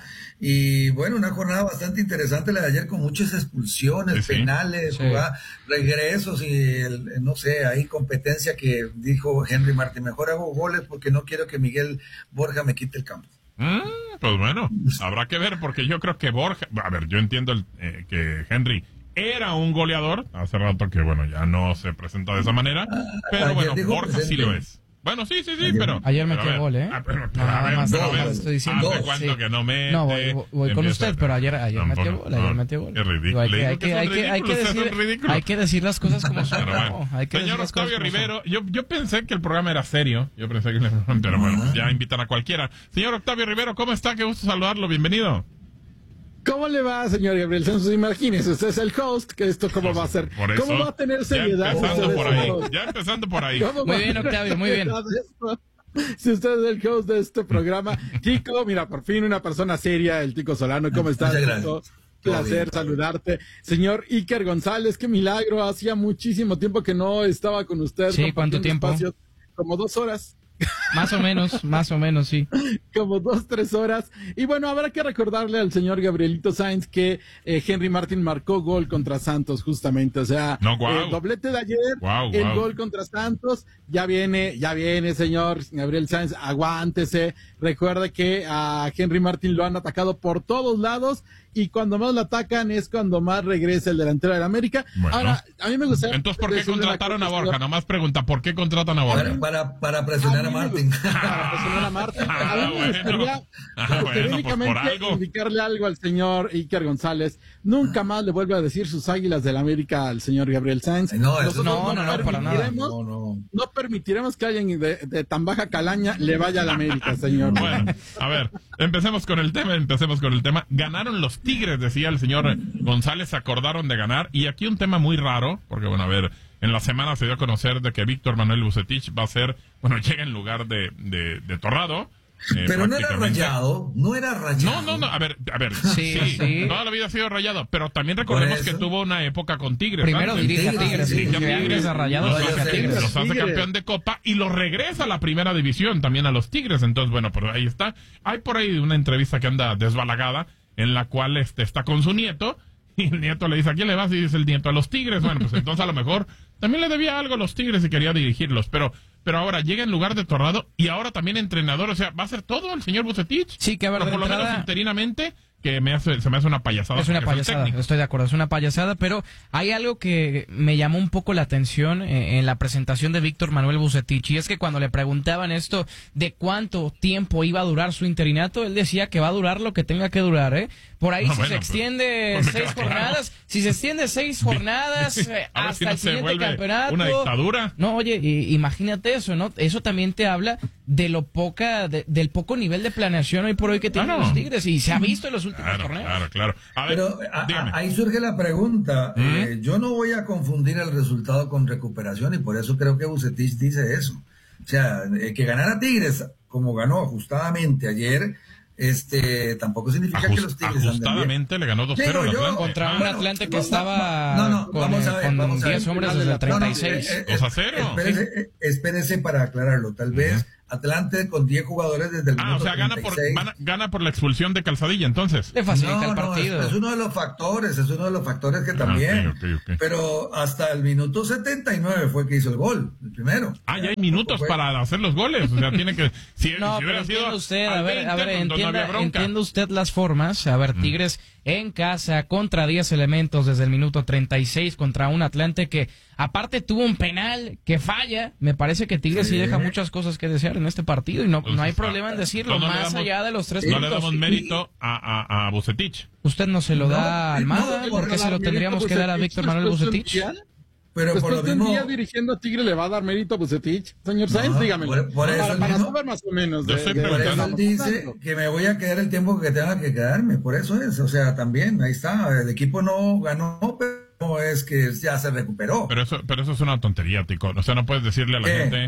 Y bueno, una jornada bastante interesante la de ayer con muchas expulsiones, sí, penales, sí. Jugada, regresos y el, no sé, ahí competencia que dijo Henry Martin, mejor hago goles porque no quiero que Miguel Borja me quite el campo. Mm, pues bueno, habrá que ver porque yo creo que Borja, a ver, yo entiendo el, eh, que Henry era un goleador, hace rato que bueno, ya no se presenta de esa manera, pero ayer bueno, Borja presente. Sí lo es. Bueno, sí, sí, sí, ayer, pero... Ayer metió gol, ¿eh? Ah, pero, no, nada ver, más, pero, no, estoy diciendo. ¿Hace cuánto sí. que no mete? No, voy, voy con usted, pero ayer, ayer tampoco, metió gol, ayer no, metió gol. Es ridículo. Hay que, hay que, hay que, hay que, decir, hay que decir las cosas como son. Bueno. No, hay que Señor Octavio Rivero, yo, yo pensé que el programa era serio, yo pensé que... Pero bueno, ya invitan a cualquiera. Señor Octavio Rivero, ¿cómo está? Qué gusto saludarlo, bienvenido. ¿Cómo le va, señor Gabriel Santos? Imagínese, usted es el host, que esto cómo pues, va a ser. ¿Cómo va a tener seriedad? Ya empezando por ahí, ya empezando por ahí. Muy bien, Octavio, muy bien. Si usted es el host de este programa, Tico, mira, por fin una persona seria, el Tico Solano, ¿cómo estás? Tico? Placer saludarte. Señor Iker González, qué milagro, hacía muchísimo tiempo que no estaba con usted. Sí, ¿cuánto tiempo? Espacio, como dos horas. Más o menos, más o menos, sí. Como dos, tres horas. Y bueno, habrá que recordarle al señor Gabrielito Sainz que eh, Henry Martin marcó gol contra Santos, justamente. O sea, no, wow. el doblete de ayer, wow, el wow. gol contra Santos. Ya viene, ya viene, señor Gabriel Sainz, aguántese. Recuerde que a Henry Martin lo han atacado por todos lados. Y cuando más lo atacan es cuando más regresa el delantero de la América. Bueno. Ahora, a mí me gustaría... Entonces, ¿por qué contrataron a Borja? Nomás pregunta, ¿por qué contratan a Borja? Para, para, para presionar a, a Martin. Para presionar a Martin. Ah, a mí me gustaría ah, bueno, pues por algo. indicarle algo al señor Iker González. Nunca más le vuelve a decir sus Águilas del la América al señor Gabriel Sainz. No, no, no, no, no, para nada. No, no. no permitiremos que alguien de, de tan baja calaña le vaya a la América, señor. Bueno, a ver, empecemos con el tema, empecemos con el tema. Ganaron los Tigres, decía el señor González, se acordaron de ganar. Y aquí un tema muy raro, porque bueno, a ver, en la semana se dio a conocer de que Víctor Manuel Bucetich va a ser, bueno, llega en lugar de, de, de Torrado. Eh, pero no era rayado, no era rayado. No, no, no, a ver, a ver, sí, sí, sí. toda la vida ha sido rayado, pero también recordemos que tuvo una época con Tigres. Primero dirige a Tigres, dirige a Tigres, a Rayados, los, hace, Tigres. los hace campeón de Copa y los regresa a la primera división también a los Tigres. Entonces, bueno, pero ahí está. Hay por ahí una entrevista que anda desbalagada en la cual este está con su nieto y el nieto le dice, ¿a quién le vas? Y dice el nieto, a los Tigres. Bueno, pues entonces a lo mejor también le debía algo a los Tigres y quería dirigirlos, pero pero ahora llega en lugar de Torrado y ahora también entrenador, o sea, ¿va a ser todo el señor Bucetich? Sí, que a ver, por lo menos interinamente, que me hace, se me hace una payasada. Es una payasada, estoy de acuerdo, es una payasada, pero hay algo que me llamó un poco la atención eh, en la presentación de Víctor Manuel Bucetich, y es que cuando le preguntaban esto de cuánto tiempo iba a durar su interinato, él decía que va a durar lo que tenga que durar, ¿eh? Por ahí, no, si bueno, se extiende pues, seis jornadas, claro. si se extiende seis jornadas eh, hasta si no el siguiente campeonato. Una dictadura. No, oye, y, imagínate eso, ¿no? Eso también te habla de lo poca, de, del poco nivel de planeación hoy por hoy que tienen Claro. los Tigres, y se ha visto en los últimos Claro, torneos. claro, claro. A ver, Pero a- dígame. a- ahí surge la pregunta. ¿Mm? Eh, yo no voy a confundir el resultado con recuperación y por eso creo que Vucetich dice eso. O sea, eh, que ganara Tigres como ganó ajustadamente ayer, este tampoco significa Ajust- que los Tigres anden bien. ajustadamente le ganó dos cero al Digo yo, Atlante. Contra un bueno, Atlante que no, estaba no, no, con, vamos a ver, con vamos a ver. diez hombres No, desde el no, treinta y no, seis. eh, eh, dos a cero. Espérese, eh, espérese para aclararlo. Tal vez Atlante con diez jugadores desde el Ah, o minuto sea, gana por, treinta y seis. gana, gana por la expulsión de Calzadilla, entonces. Le facilita No, el no, partido. es, es uno de los factores, es uno de los factores que también. Ah, ok, ok, ok. Pero hasta el minuto setenta y nueve fue que hizo el gol, el primero. Ah, ya hay minutos Fue- para hacer los goles. O sea, tiene que. Si, No, si pero hubiera sido. entienda usted, al a ver, a ver, veinte, pues, no había entienda, bronca. entienda usted las formas. A ver, Tigres en casa contra diez elementos desde el minuto treinta y seis contra un Atlante que aparte tuvo un penal que falla. Me parece que Tigres sí, Sí. deja muchas cosas que desear en este partido y no, Entonces, no hay ah, problema en decirlo, no, no le más damos- allá de los tres No le puntos. damos mérito a, a, a Vucetich. Usted no se lo No, da a Almada, no, ¿por qué no, se lo Mérito tendríamos que dar a Vucetich Víctor Manuel después de un Vucetich? día- Pero por Después lo de un mismo. día dirigiendo a Tigre le va a dar mérito a Vucetich, señor No, Sáenz, dígame. por- por eso para, el para mismo- saber más o menos. Yo de- estoy de- Por eso él preguntando. dice que me voy a quedar el tiempo que tenga que quedarme, por eso es, o sea, también, ahí está, el equipo no ganó, pero no es que ya se recuperó. Pero eso, pero eso es una tontería, Tico. O sea, no puedes decirle a la ¿Qué? gente.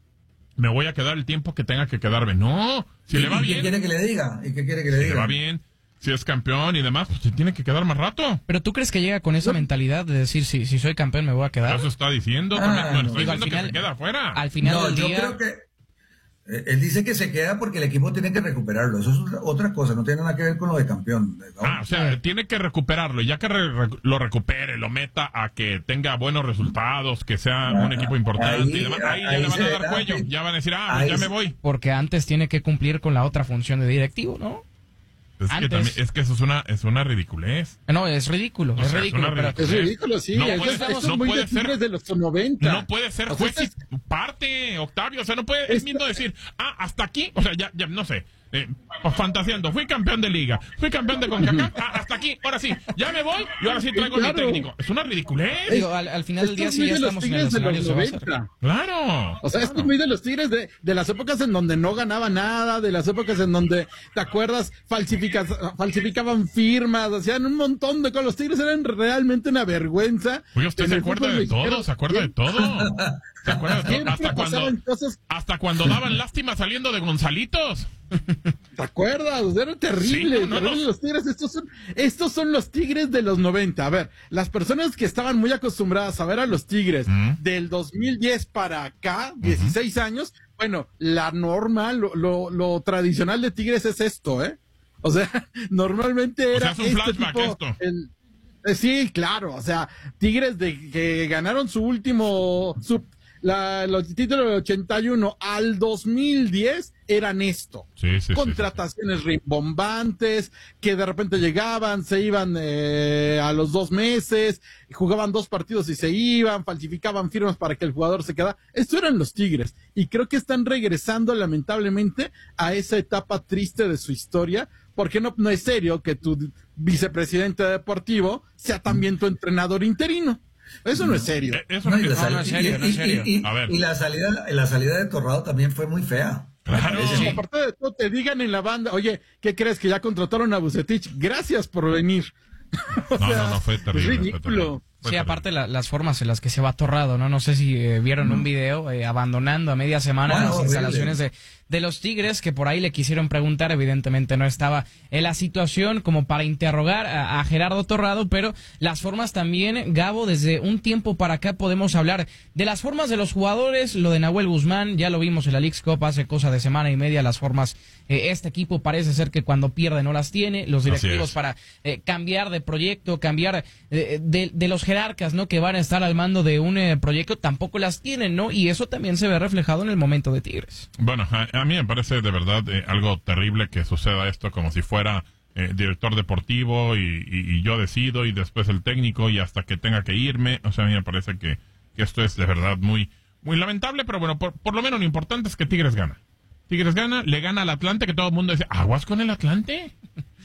Me voy a quedar el tiempo que tenga que quedarme. No, si ¿Y, le va y qué bien. quiere que le diga? ¿Y qué quiere que le Si diga? le va bien, si es campeón y demás, pues se tiene que quedar más rato. Pero tú crees que llega con esa mentalidad de decir si, si soy campeón me voy a quedar. Eso está diciendo. Ah, también, bueno, no. está Digo, al diciendo final- que se queda afuera. Al final No, del yo día, creo que eh, él dice que se queda porque el equipo tiene que recuperarlo, eso es otra- otra cosa, no tiene nada que ver con lo de campeón. ¿no? Ah, o sea, tiene que recuperarlo. Y ya que re- re- lo recupere, lo meta a que tenga buenos resultados, que sea un equipo importante ahí- y demás, ahí, ya ahí le van se a dar verá cuello. que- Ya van a decir, ah, pues ahí ya me se- voy. porque antes tiene que cumplir con la otra función de directivo, ¿no? Es que, Antes. también, es que eso es una, es una ridiculez. No, es ridículo, O es sea, es ridículo. una pero- ridiculez. Es ridículo, sí. No eso puede es, ser- eso es no muy puede de ser- Tigres de los noventa. No puede ser O sea, juez es- y parte, Octavio. O sea, no puede él mismo decir, ah, hasta aquí. O sea, ya, ya no sé. Eh, pues, fantaseando, fui campeón de liga, fui campeón de CONCACAF, ah, hasta aquí, ahora sí, ya me voy y ahora sí traigo Claro. mi técnico. Es una ridiculez. Digo, al, al final del Esto día es si muy ya de los estamos en el Tigres de escenario los se va a hacer. noventa. Claro. O sea, esto es muy de los Tigres de, de las épocas en donde no ganaba nada, de las épocas en donde, ¿te acuerdas? Falsificas, falsificaban firmas, hacían un montón de cosas. Los Tigres eran realmente una vergüenza. Oye, usted En se el acuerda fútbol de todo, mexicano. se acuerda de todo. ¿Se acuerda de todo? Siempre Hasta cuando, pasaban cosas, hasta cuando daban lástima saliendo de Gonzalitos. ¿te acuerdas? Era terrible, Sí, no, no, terrible no. los Tigres. Estos son, estos son los Tigres de los noventa. A ver, las personas que estaban muy acostumbradas a ver a los Tigres Mm. del dos mil diez para acá, dieciséis años, bueno, la norma, lo, lo, lo tradicional de Tigres es esto, ¿eh? O sea, normalmente O era sea, es un este flashback tipo, esto. el- eh, sí, claro, o sea, Tigres de que ganaron su último, su, la, los títulos del ochenta y uno al dos mil diez eran esto. Sí, sí, sí, Contrataciones rimbombantes, que de repente llegaban, se iban eh, a los dos meses, jugaban dos partidos y se iban, falsificaban firmas para que el jugador se quedara. Esto eran los Tigres. Y creo que están regresando lamentablemente a esa etapa triste de su historia, porque no, no es serio que tu vicepresidente deportivo sea también tu entrenador interino. Eso no es serio. Eh, Eso No, no, y, la es- sal- no, en serio, y- no, en y- serio. y- y- A ver. y la salida, la salida de Torrado también fue muy fea. Claro. Ese- Y aparte de todo, te digan en la banda, oye, ¿qué crees? Que ya contrataron a Vucetich. Gracias por venir. O No, sea, no, no, fue terrible. Es fue ridículo. terrible. Fue Sí, terrible. aparte la- las formas en las que se va Torrado, ¿no? No sé si eh, vieron un video eh, abandonando a media semana Bueno, las horrible. instalaciones de, de los Tigres, que por ahí le quisieron preguntar, evidentemente no estaba en la situación como para interrogar a, a Gerardo Torrado, pero las formas también, Gabo, desde un tiempo para acá podemos hablar de las formas de los jugadores, lo de Nahuel Guzmán, ya lo vimos en la Leagues Cup hace cosa de semana y media, las formas, eh, este equipo parece ser que cuando pierde no las tiene, los Así directivos es. para eh, cambiar de proyecto, cambiar eh, de, de los jerarcas, ¿no? Que van a estar al mando de un eh, proyecto, tampoco las tienen, ¿no? Y eso también se ve reflejado en el momento de Tigres. Bueno, a, a mí me parece de verdad eh, algo terrible que suceda esto como si fuera eh, director deportivo y, y- y yo decido y después el técnico y hasta que tenga que irme. O sea, a mí me parece que, que esto es de verdad muy muy lamentable, pero bueno, por, por lo menos lo importante es que Tigres gana. Tigres gana, le gana al Atlante, que todo el mundo dice, ¿aguas con el Atlante?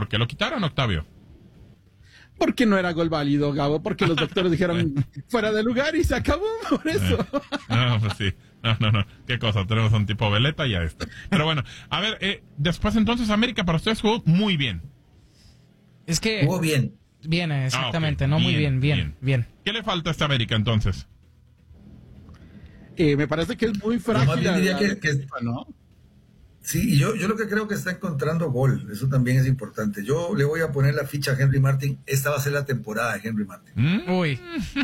¿Por qué lo quitaron, Octavio? Porque no era gol válido, Gabo, porque los doctores dijeron fuera de lugar y se acabó por eso. Eh, no, pues sí. No, no, no. Qué cosa, tenemos un tipo veleta y a esto. Pero bueno, a ver, eh, después entonces América para ustedes jugó muy bien. Es que... Jugó bien. Bien, exactamente, ah, okay. no bien, muy bien, bien, bien, bien. ¿Qué le falta a esta América entonces? Eh, me parece que es muy frágil. Yo diría que, que, ¿no? Sí, y yo, yo lo que creo que está encontrando gol, eso también es importante. Yo le voy a poner la ficha a Henry Martin, esta va a ser la temporada de Henry Martin. ¿Mm? Uy,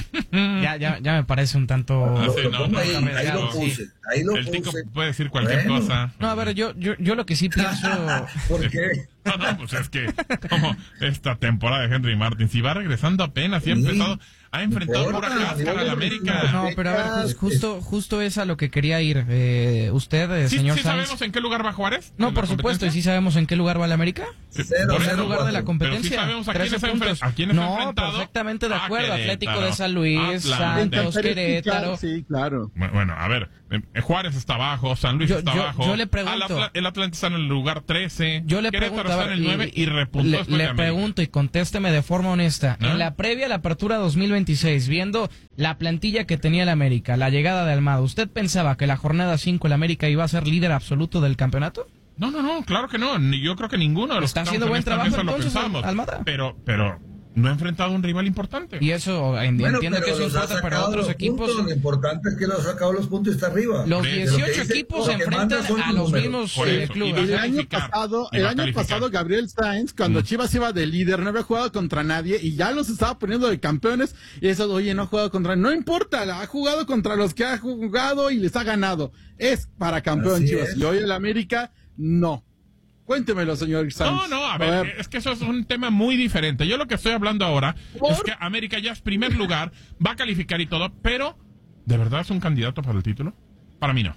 ya, ya, ya me parece un tanto... Ah, sí, no, no, ahí, ahí lo puse, sí. ahí lo El puse. tico puede decir cualquier bueno. cosa. No, a ver, yo, yo, yo lo que sí pienso... ¿Por qué? No, no, pues es que como esta temporada de Henry Martin, si va regresando apenas, si ha empezado... Ha enfrentado por cáscara al América. No, pero a ver, just, justo, justo es a lo que quería ir. Eh, usted, eh, ¿Sí, señor ¿sí Sainz. sabemos en qué lugar va Juárez? No, por supuesto, y sí sabemos en qué lugar va el América. Cero, por cero, el lugar cuatro. de la competencia. Pero sí sabemos a quiénes ha, puntos. a quiénes no, ha enfrentado. perfectamente de acuerdo. Ah, Atlético de San Luis, Atlante. Santos, Querétaro. Sí, claro. Bueno, a ver, Juárez está abajo, San Luis yo, está yo, abajo. Yo le pregunto. Atl el Atlante está en el lugar trece. Yo le Querétaro pregunto. está en el nueve y, y repuntó le, después le de América. pregunto y contésteme de forma honesta. ¿Ah? En la previa a la apertura dos mil veintiséis, viendo la plantilla que tenía el América, la llegada de Almada, ¿usted pensaba que la jornada cinco el América iba a ser líder absoluto del campeonaento? No, no, no, claro que no. Ni yo creo que ninguno de los Está que haciendo estamos buen en esta trabajo mesa lo entonces, pensamos. Almada. Pero, pero no ha enfrentado a un rival importante. Y eso, Bueno, entiendo que eso los ha importa, pero sacado otros los equipos... puntos, lo importante es que los ha sacado los puntos y está arriba. Los De lo que dieciocho dice, equipos lo se que enfrentan manda son a los números. mismos Por eh, eso, clubes. y va a El año calificar. pasado, Y el va a año calificar. pasado Gabriel Sainz, cuando Mm. Chivas iba de líder, no había jugado contra nadie y ya los estaba poniendo de campeones y eso, oye, no ha jugado contra, no importa, ha jugado contra los que ha jugado y les ha ganado. Es para campeón Así Chivas. es. Y hoy el América, no. Cuéntemelo, señor Sainz. No, no, a ver, a ver, es que eso es un tema muy diferente. Yo lo que estoy hablando ahora ¿Por? es que América ya es primer lugar, va a calificar y todo, pero ¿de verdad es un candidato para el título? Para mí no.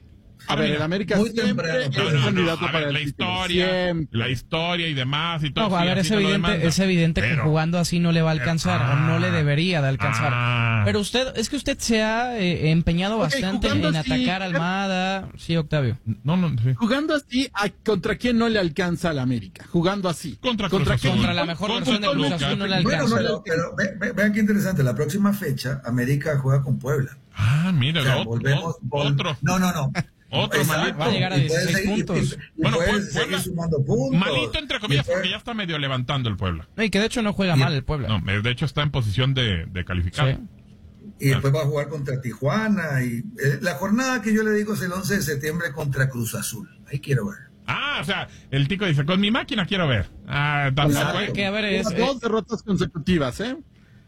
A Para ver, mí no. el América Muy siempre temprano. es No, no, no, candidato a para ver, el la título. historia, Siempre. la historia y demás y todo. No, a sí, ver, así es te lo evidente, demanda. es evidente que Pero- jugando así no le va a alcanzar, Ah, o no le debería de alcanzar. ah. Pero usted, es que usted se ha eh, empeñado Ok, bastante jugando en así, atacar a Almada. Sí, Octavio. No, no, sí. Jugando así, ¿a- ¿contra quién no le alcanza al América? Jugando así. Contra Cruz quién? Azul. Contra la mejor Contra versión de Cruz Toluca. Azul no le Bueno, alcanza. pero, pero ve- ve- vean qué interesante, la próxima fecha América juega con Puebla. Ah, mira, O sea, otro, volvemos, vol- otro. No, no, no. Otro Exacto. malito. Va a llegar a Y puedes dieciséis seguir- puntos. y- y Bueno, puedes Puebla- seguir sumando puntos. Malito entre comillas Y puedes- porque ya está medio levantando el Puebla. No, y que de hecho no juega Y- mal el Puebla. No, de hecho está en posición de, de calificar. Sí. Y después va a jugar contra Tijuana. Y eh, la jornada que yo le digo es el once de septiembre contra Cruz Azul. Ahí quiero ver. Ah, o sea, el tico dice, con mi máquina quiero ver. Ah, tampoco, Exacto. ¿eh? Que a ver, es, Dos derrotas consecutivas, ¿eh?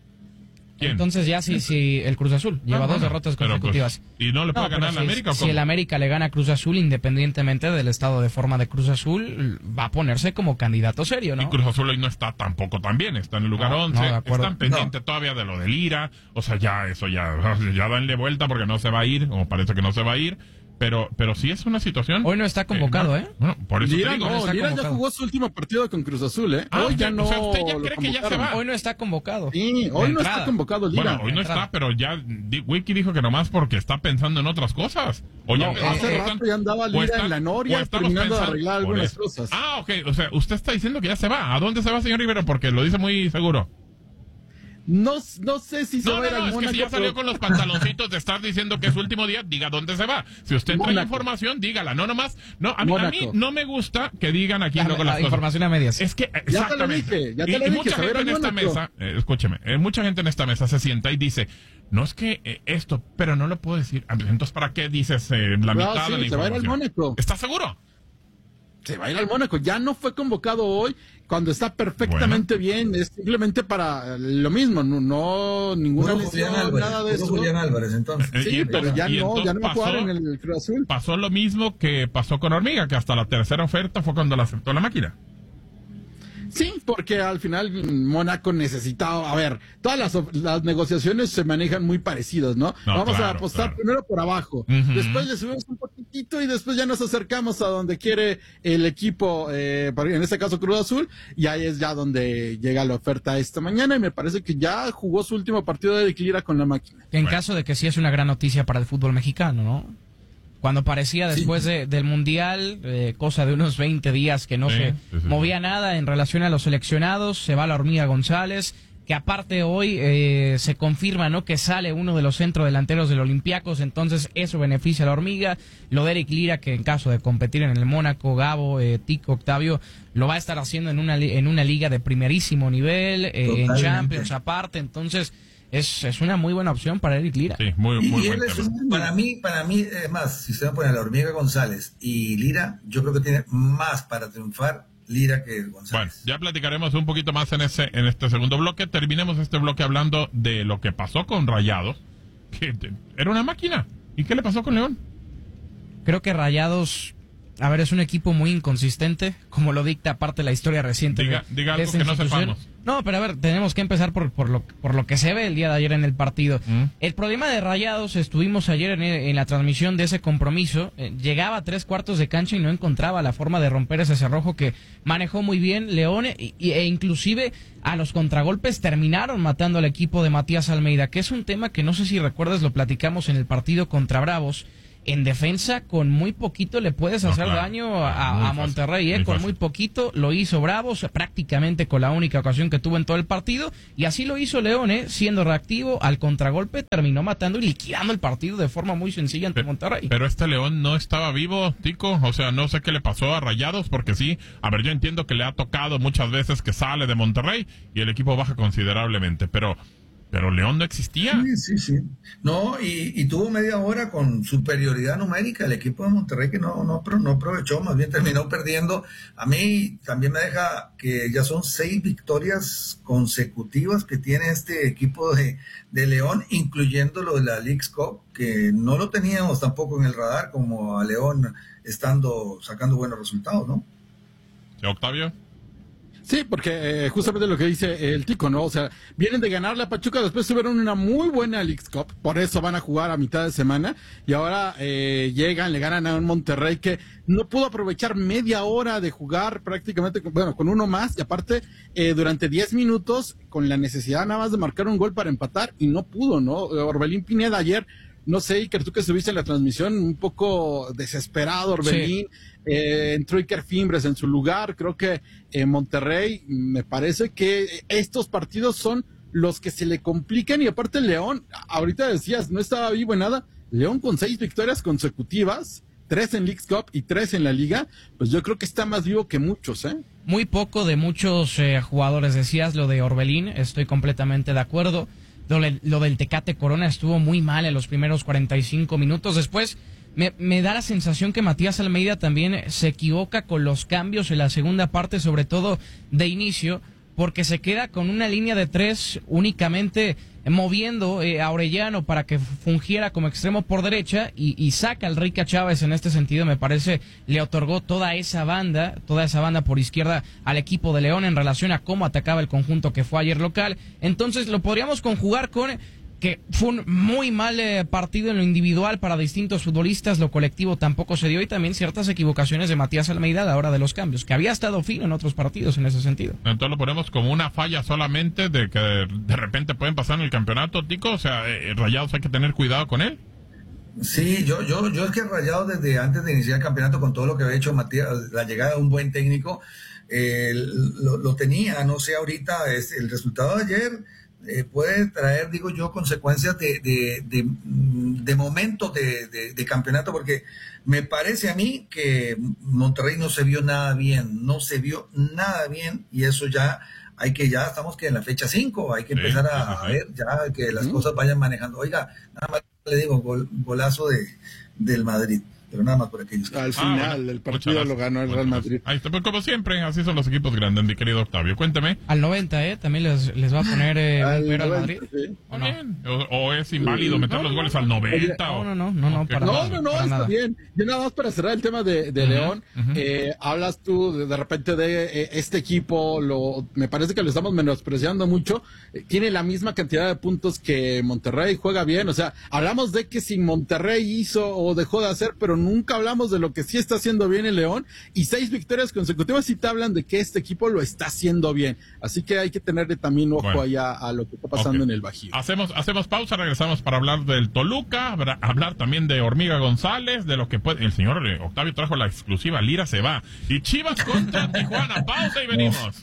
¿Quién? entonces ya sí, sí, el Cruz Azul lleva Ah, dos bueno, derrotas pero, pues, consecutivas. ¿y no le puede No, ganar pero a si- América o si cómo? el América le gana a Cruz Azul, independientemente del estado de forma de Cruz Azul, va a ponerse como candidato serio, Y ¿no? Cruz Azul hoy no está tampoco tan bien, está en el lugar No, once, no, de acuerdo. están pendientes todavía de lo del Ira, o sea, ya eso ya, ya danle vuelta porque no se va a ir, o parece que no se va a ir, pero pero sí es una situación... Hoy no está convocado, ¿eh? Bueno, por eso Lira te digo. no, está Lira ya convocado. jugó su último partido con Cruz Azul, ¿eh? Ah, hoy usted- ya no o sea, ¿usted ya lo cree que ya se convocaron. va? Hoy no está convocado. Sí, hoy De no entrada. está convocado Lira. Bueno, hoy no entrada. está, pero ya di- Wiki dijo que nomás porque está pensando en otras cosas. O ya- No, o hace están- rato ya andaba o Lira están- en la o Noria estamos terminando de pensando- arreglar por algunas eso. cosas. Ah, ok, o sea, usted está diciendo que ya se va. ¿A dónde se va, señor Rivero? Porque lo dice muy seguro. No, no sé si se No, va a no, ir al no, es que Mónaco. si ya salió pero- con los pantaloncitos de estar diciendo que es su último día, diga dónde se va. Si usted trae Mónaco. información, dígala. No nomás, no, a mí, a mí Mónaco. no me gusta que digan aquí La- luego la las cosas. información a medias. Es que, eh, Ya te lo exactamente. dije, ya te y, lo y dije, mucha se va a ir gente en al esta Mónaco. mesa, eh, escúcheme, eh, mucha gente en esta mesa se sienta y dice, no es que eh, esto, pero no lo puedo decir. Ah, entonces, ¿para qué dices eh, la No, mitad sí, de la se va a ir al información? Mónaco. ¿Estás seguro? Se va a ir al Mónaco. Ya no fue convocado hoy cuando está perfectamente bien. Es simplemente para lo mismo. No, no ninguna Puro Julián lesión, Álvarez. nada de Puro eso. Julián Álvarez, entonces. Eh, Sí, y entonces- pero ya y no, ya no va a entonces jugar en pasó- el Cruz Azul. Pasó lo mismo que pasó con Hormiga, que hasta la tercera oferta fue cuando la aceptó la máquina. Sí, porque al final Mónaco necesitaba, a ver, todas las, of- las negociaciones se manejan muy parecidas, ¿no? No, Vamos a claro, apostar claro. primero por abajo, Ujú. después le subimos un poquitito y después ya nos acercamos a donde quiere el equipo, eh, para- en este caso Cruz Azul, y ahí es ya donde llega la oferta esta mañana y me parece que ya jugó su último partido de Lira con la máquina. En Bueno. caso de que sí es una gran noticia para el fútbol mexicano, ¿no? Cuando parecía después de- del Mundial, eh, cosa de unos veinte días que no Sí, se sí, sí, movía nada en relación a los seleccionados, se va la Hormiga González, que aparte hoy eh, se confirma, ¿no?, que sale uno de los centrodelanteros del Olympiacos, entonces eso beneficia a la Hormiga. Lo de Eric Lira, que en caso de competir en el Mónaco, Gabo, eh, Tico, Octavio, lo va a estar haciendo en una, li- en una liga de primerísimo nivel, eh, en Totalmente. Champions aparte, entonces... es, es una muy buena opción para Eric Lira. Sí, muy, muy y buen él es tema. un- para mí, para mí, es más, si se me pone a la Hormiga González y Lira, yo creo que tiene más para triunfar Lira que González. Bueno, ya platicaremos un poquito más en ese en este segundo bloque. Terminemos este bloque hablando de lo que pasó con Rayados, que te- era una máquina. ¿Y qué le pasó con León? Creo que Rayados, a ver, es un equipo muy inconsistente, como lo dicta aparte la historia reciente. Diga- de- diga de algo esta que no institución. sepamos. No, pero a ver, tenemos que empezar por, por, lo, por lo que se ve el día de ayer en el partido. Mm. El problema de Rayados, estuvimos ayer en, en la transmisión de ese compromiso, eh, llegaba a tres cuartos de cancha y no encontraba la forma de romper ese cerrojo que manejó muy bien León, y, y- e inclusive a los contragolpes terminaron matando al equipo de Matías Almeida, que es un tema que no sé si recuerdas, lo platicamos en el partido contra Bravos. En defensa, con muy poquito le puedes No, hacer claro. daño a, Muy a fácil, Monterrey, ¿eh? muy Con fácil. muy poquito lo hizo Bravos, prácticamente con la única ocasión que tuvo en todo el partido, y así lo hizo León, ¿eh? Siendo reactivo al contragolpe, terminó matando y liquidando el partido de forma muy sencilla ante Monterrey. Pero este León no estaba vivo, Tico. O sea, no sé qué le pasó a Rayados, porque sí, a ver, yo entiendo que le ha tocado muchas veces que sale de Monterrey y el equipo baja considerablemente, pero pero León no existía. Sí, sí, sí. No, y, y tuvo media hora con superioridad numérica el equipo de Monterrey que no, no, pro- no aprovechó, más bien terminó perdiendo. A mí también me deja que ya son seis victorias consecutivas que tiene este equipo de, de León, incluyendo lo de la Leagues Cup, que no lo teníamos tampoco en el radar como a León estando sacando buenos resultados, ¿no? Octavio. Sí, porque eh, justamente lo que dice el Tico, ¿no? O sea, vienen de ganarle a Pachuca, después tuvieron una muy buena Leagues Cup, por eso van a jugar a mitad de semana, y ahora eh, llegan, le ganan a un Monterrey que no pudo aprovechar media hora de jugar prácticamente, con- bueno, con uno más, y aparte, eh, durante diez minutos, con la necesidad nada más de marcar un gol para empatar, y no pudo, ¿no? Orbelín Pineda ayer, no sé, Iker, tú que estuviste en la transmisión, un poco desesperado, Orbelín, eh, entró Iker Fimbres en su lugar, creo que en Monterrey, me parece que estos partidos son los que se le complican, y aparte León, ahorita decías, no estaba vivo en nada, León con seis victorias consecutivas, tres en Leagues Cup y tres en la Liga, pues yo creo que está más vivo que muchos, ¿eh? Muy poco de muchos eh, jugadores, decías lo de Orbelín, estoy completamente de acuerdo. Lo, le- lo del Tecate Corona estuvo muy mal en los primeros cuarenta y cinco minutos. Después me, me da la sensación que Matías Almeida también se equivoca con los cambios en la segunda parte, sobre todo de inicio, porque se queda con una línea de tres únicamente moviendo eh, a Orellano para que fungiera como extremo por derecha y, y saca al Rica Chávez en este sentido. Me parece le otorgó toda esa banda, toda esa banda por izquierda al equipo de León en relación a cómo atacaba el conjunto que fue ayer local. Entonces lo podríamos conjugar con que fue un muy mal eh, partido en lo individual para distintos futbolistas, lo colectivo tampoco se dio, y también ciertas equivocaciones de Matías Almeida a la hora de los cambios, que había estado fino en otros partidos en ese sentido. Entonces lo ponemos como una falla solamente de que de repente pueden pasar en el campeonato, Tico. O sea, eh, Rayados hay que tener cuidado con él. Sí, yo, yo, yo es que Rayado desde antes de iniciar el campeonato, con todo lo que había hecho Matías, la llegada de un buen técnico, eh, lo, lo tenía, no sé ahorita, es, el resultado de ayer eh, puede traer, digo yo, consecuencias de, de, de, de momento de, de, de campeonato, porque me parece a mí que Monterrey no se vio nada bien, no se vio nada bien, y eso ya hay que, ya estamos que en la fecha cinco, hay que Sí, empezar a, sí, sí, a ver ya que las cosas vayan manejando. Oiga, nada más le digo, gol- golazo de, del Madrid, pero nada más por aquellos. Al Ah, final, bueno, el muchas partido gracias. lo ganó el Real Madrid. Ahí está, pues como siempre, así son los equipos grandes, mi querido Octavio. Cuénteme. Al noventa, ¿eh? También les, les va a poner eh, Al un pero al noventa, Madrid. sí. ¿O no? Bien. O, o es inválido meter No, los no, goles no. al noventa. No, o- no, no, no, no, ¿qué para No, cosa? no, no, para está nada. bien. Yo nada más para cerrar el tema de, de Ujú, León, ujú. eh, hablas tú de, de repente de eh, este equipo, lo, me parece que lo estamos menospreciando mucho, eh, tiene la misma cantidad de puntos que Monterrey, juega bien, o sea, hablamos de que si Monterrey hizo o dejó de hacer, pero nunca hablamos de lo que sí está haciendo bien el León, y seis victorias consecutivas sí te hablan de que este equipo lo está haciendo bien, así que hay que tenerle también ojo Bueno. allá a lo que está pasando Ok. en el Bajío. Hacemos, hacemos pausa, regresamos para hablar del Toluca, habra- hablar también de Hormiga González, de lo que puede. El señor eh, Octavio trajo la exclusiva, Lira se va. Y Chivas contra Tijuana. Pausa y venimos.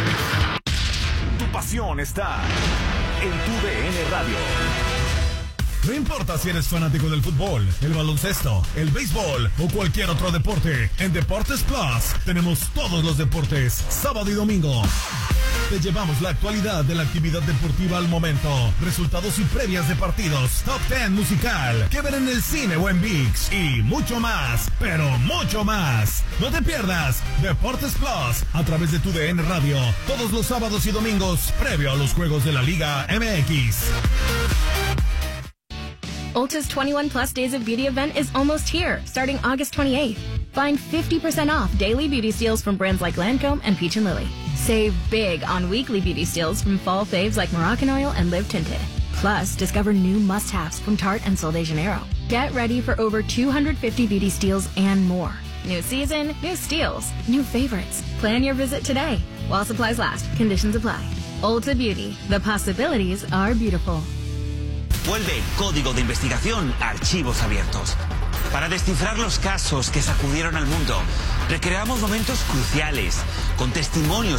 Tu pasión está en tu D N Radio. No importa si eres fanático del fútbol, el baloncesto, el béisbol o cualquier otro deporte, en Deportes Plus tenemos todos los deportes, sábado y domingo. Te llevamos la actualidad de la actividad deportiva al momento, resultados y previas de partidos, top ten musical, que ver en el cine o en ViX y mucho más, pero mucho más. No te pierdas Deportes Plus a través de tu D N Radio, todos los sábados y domingos previo a los juegos de la Liga M X. Ulta's twenty-one plus Days of Beauty event is almost here, starting August twenty-eighth. Find fifty percent off daily beauty steals from brands like Lancome and Peach and Lily. Save big on weekly beauty steals from fall faves like Moroccan Oil and Live Tinted. Plus, discover new must-haves from Tarte and Sol de Janeiro. Get ready for over two hundred fifty beauty steals and more. New season, new steals, new favorites. Plan your visit today. While supplies last, conditions apply. Ulta Beauty, the possibilities are beautiful. Vuelve Código de Investigación Archivos Abiertos. Para descifrar los casos que sacudieron al mundo, recreamos momentos cruciales, con testimonios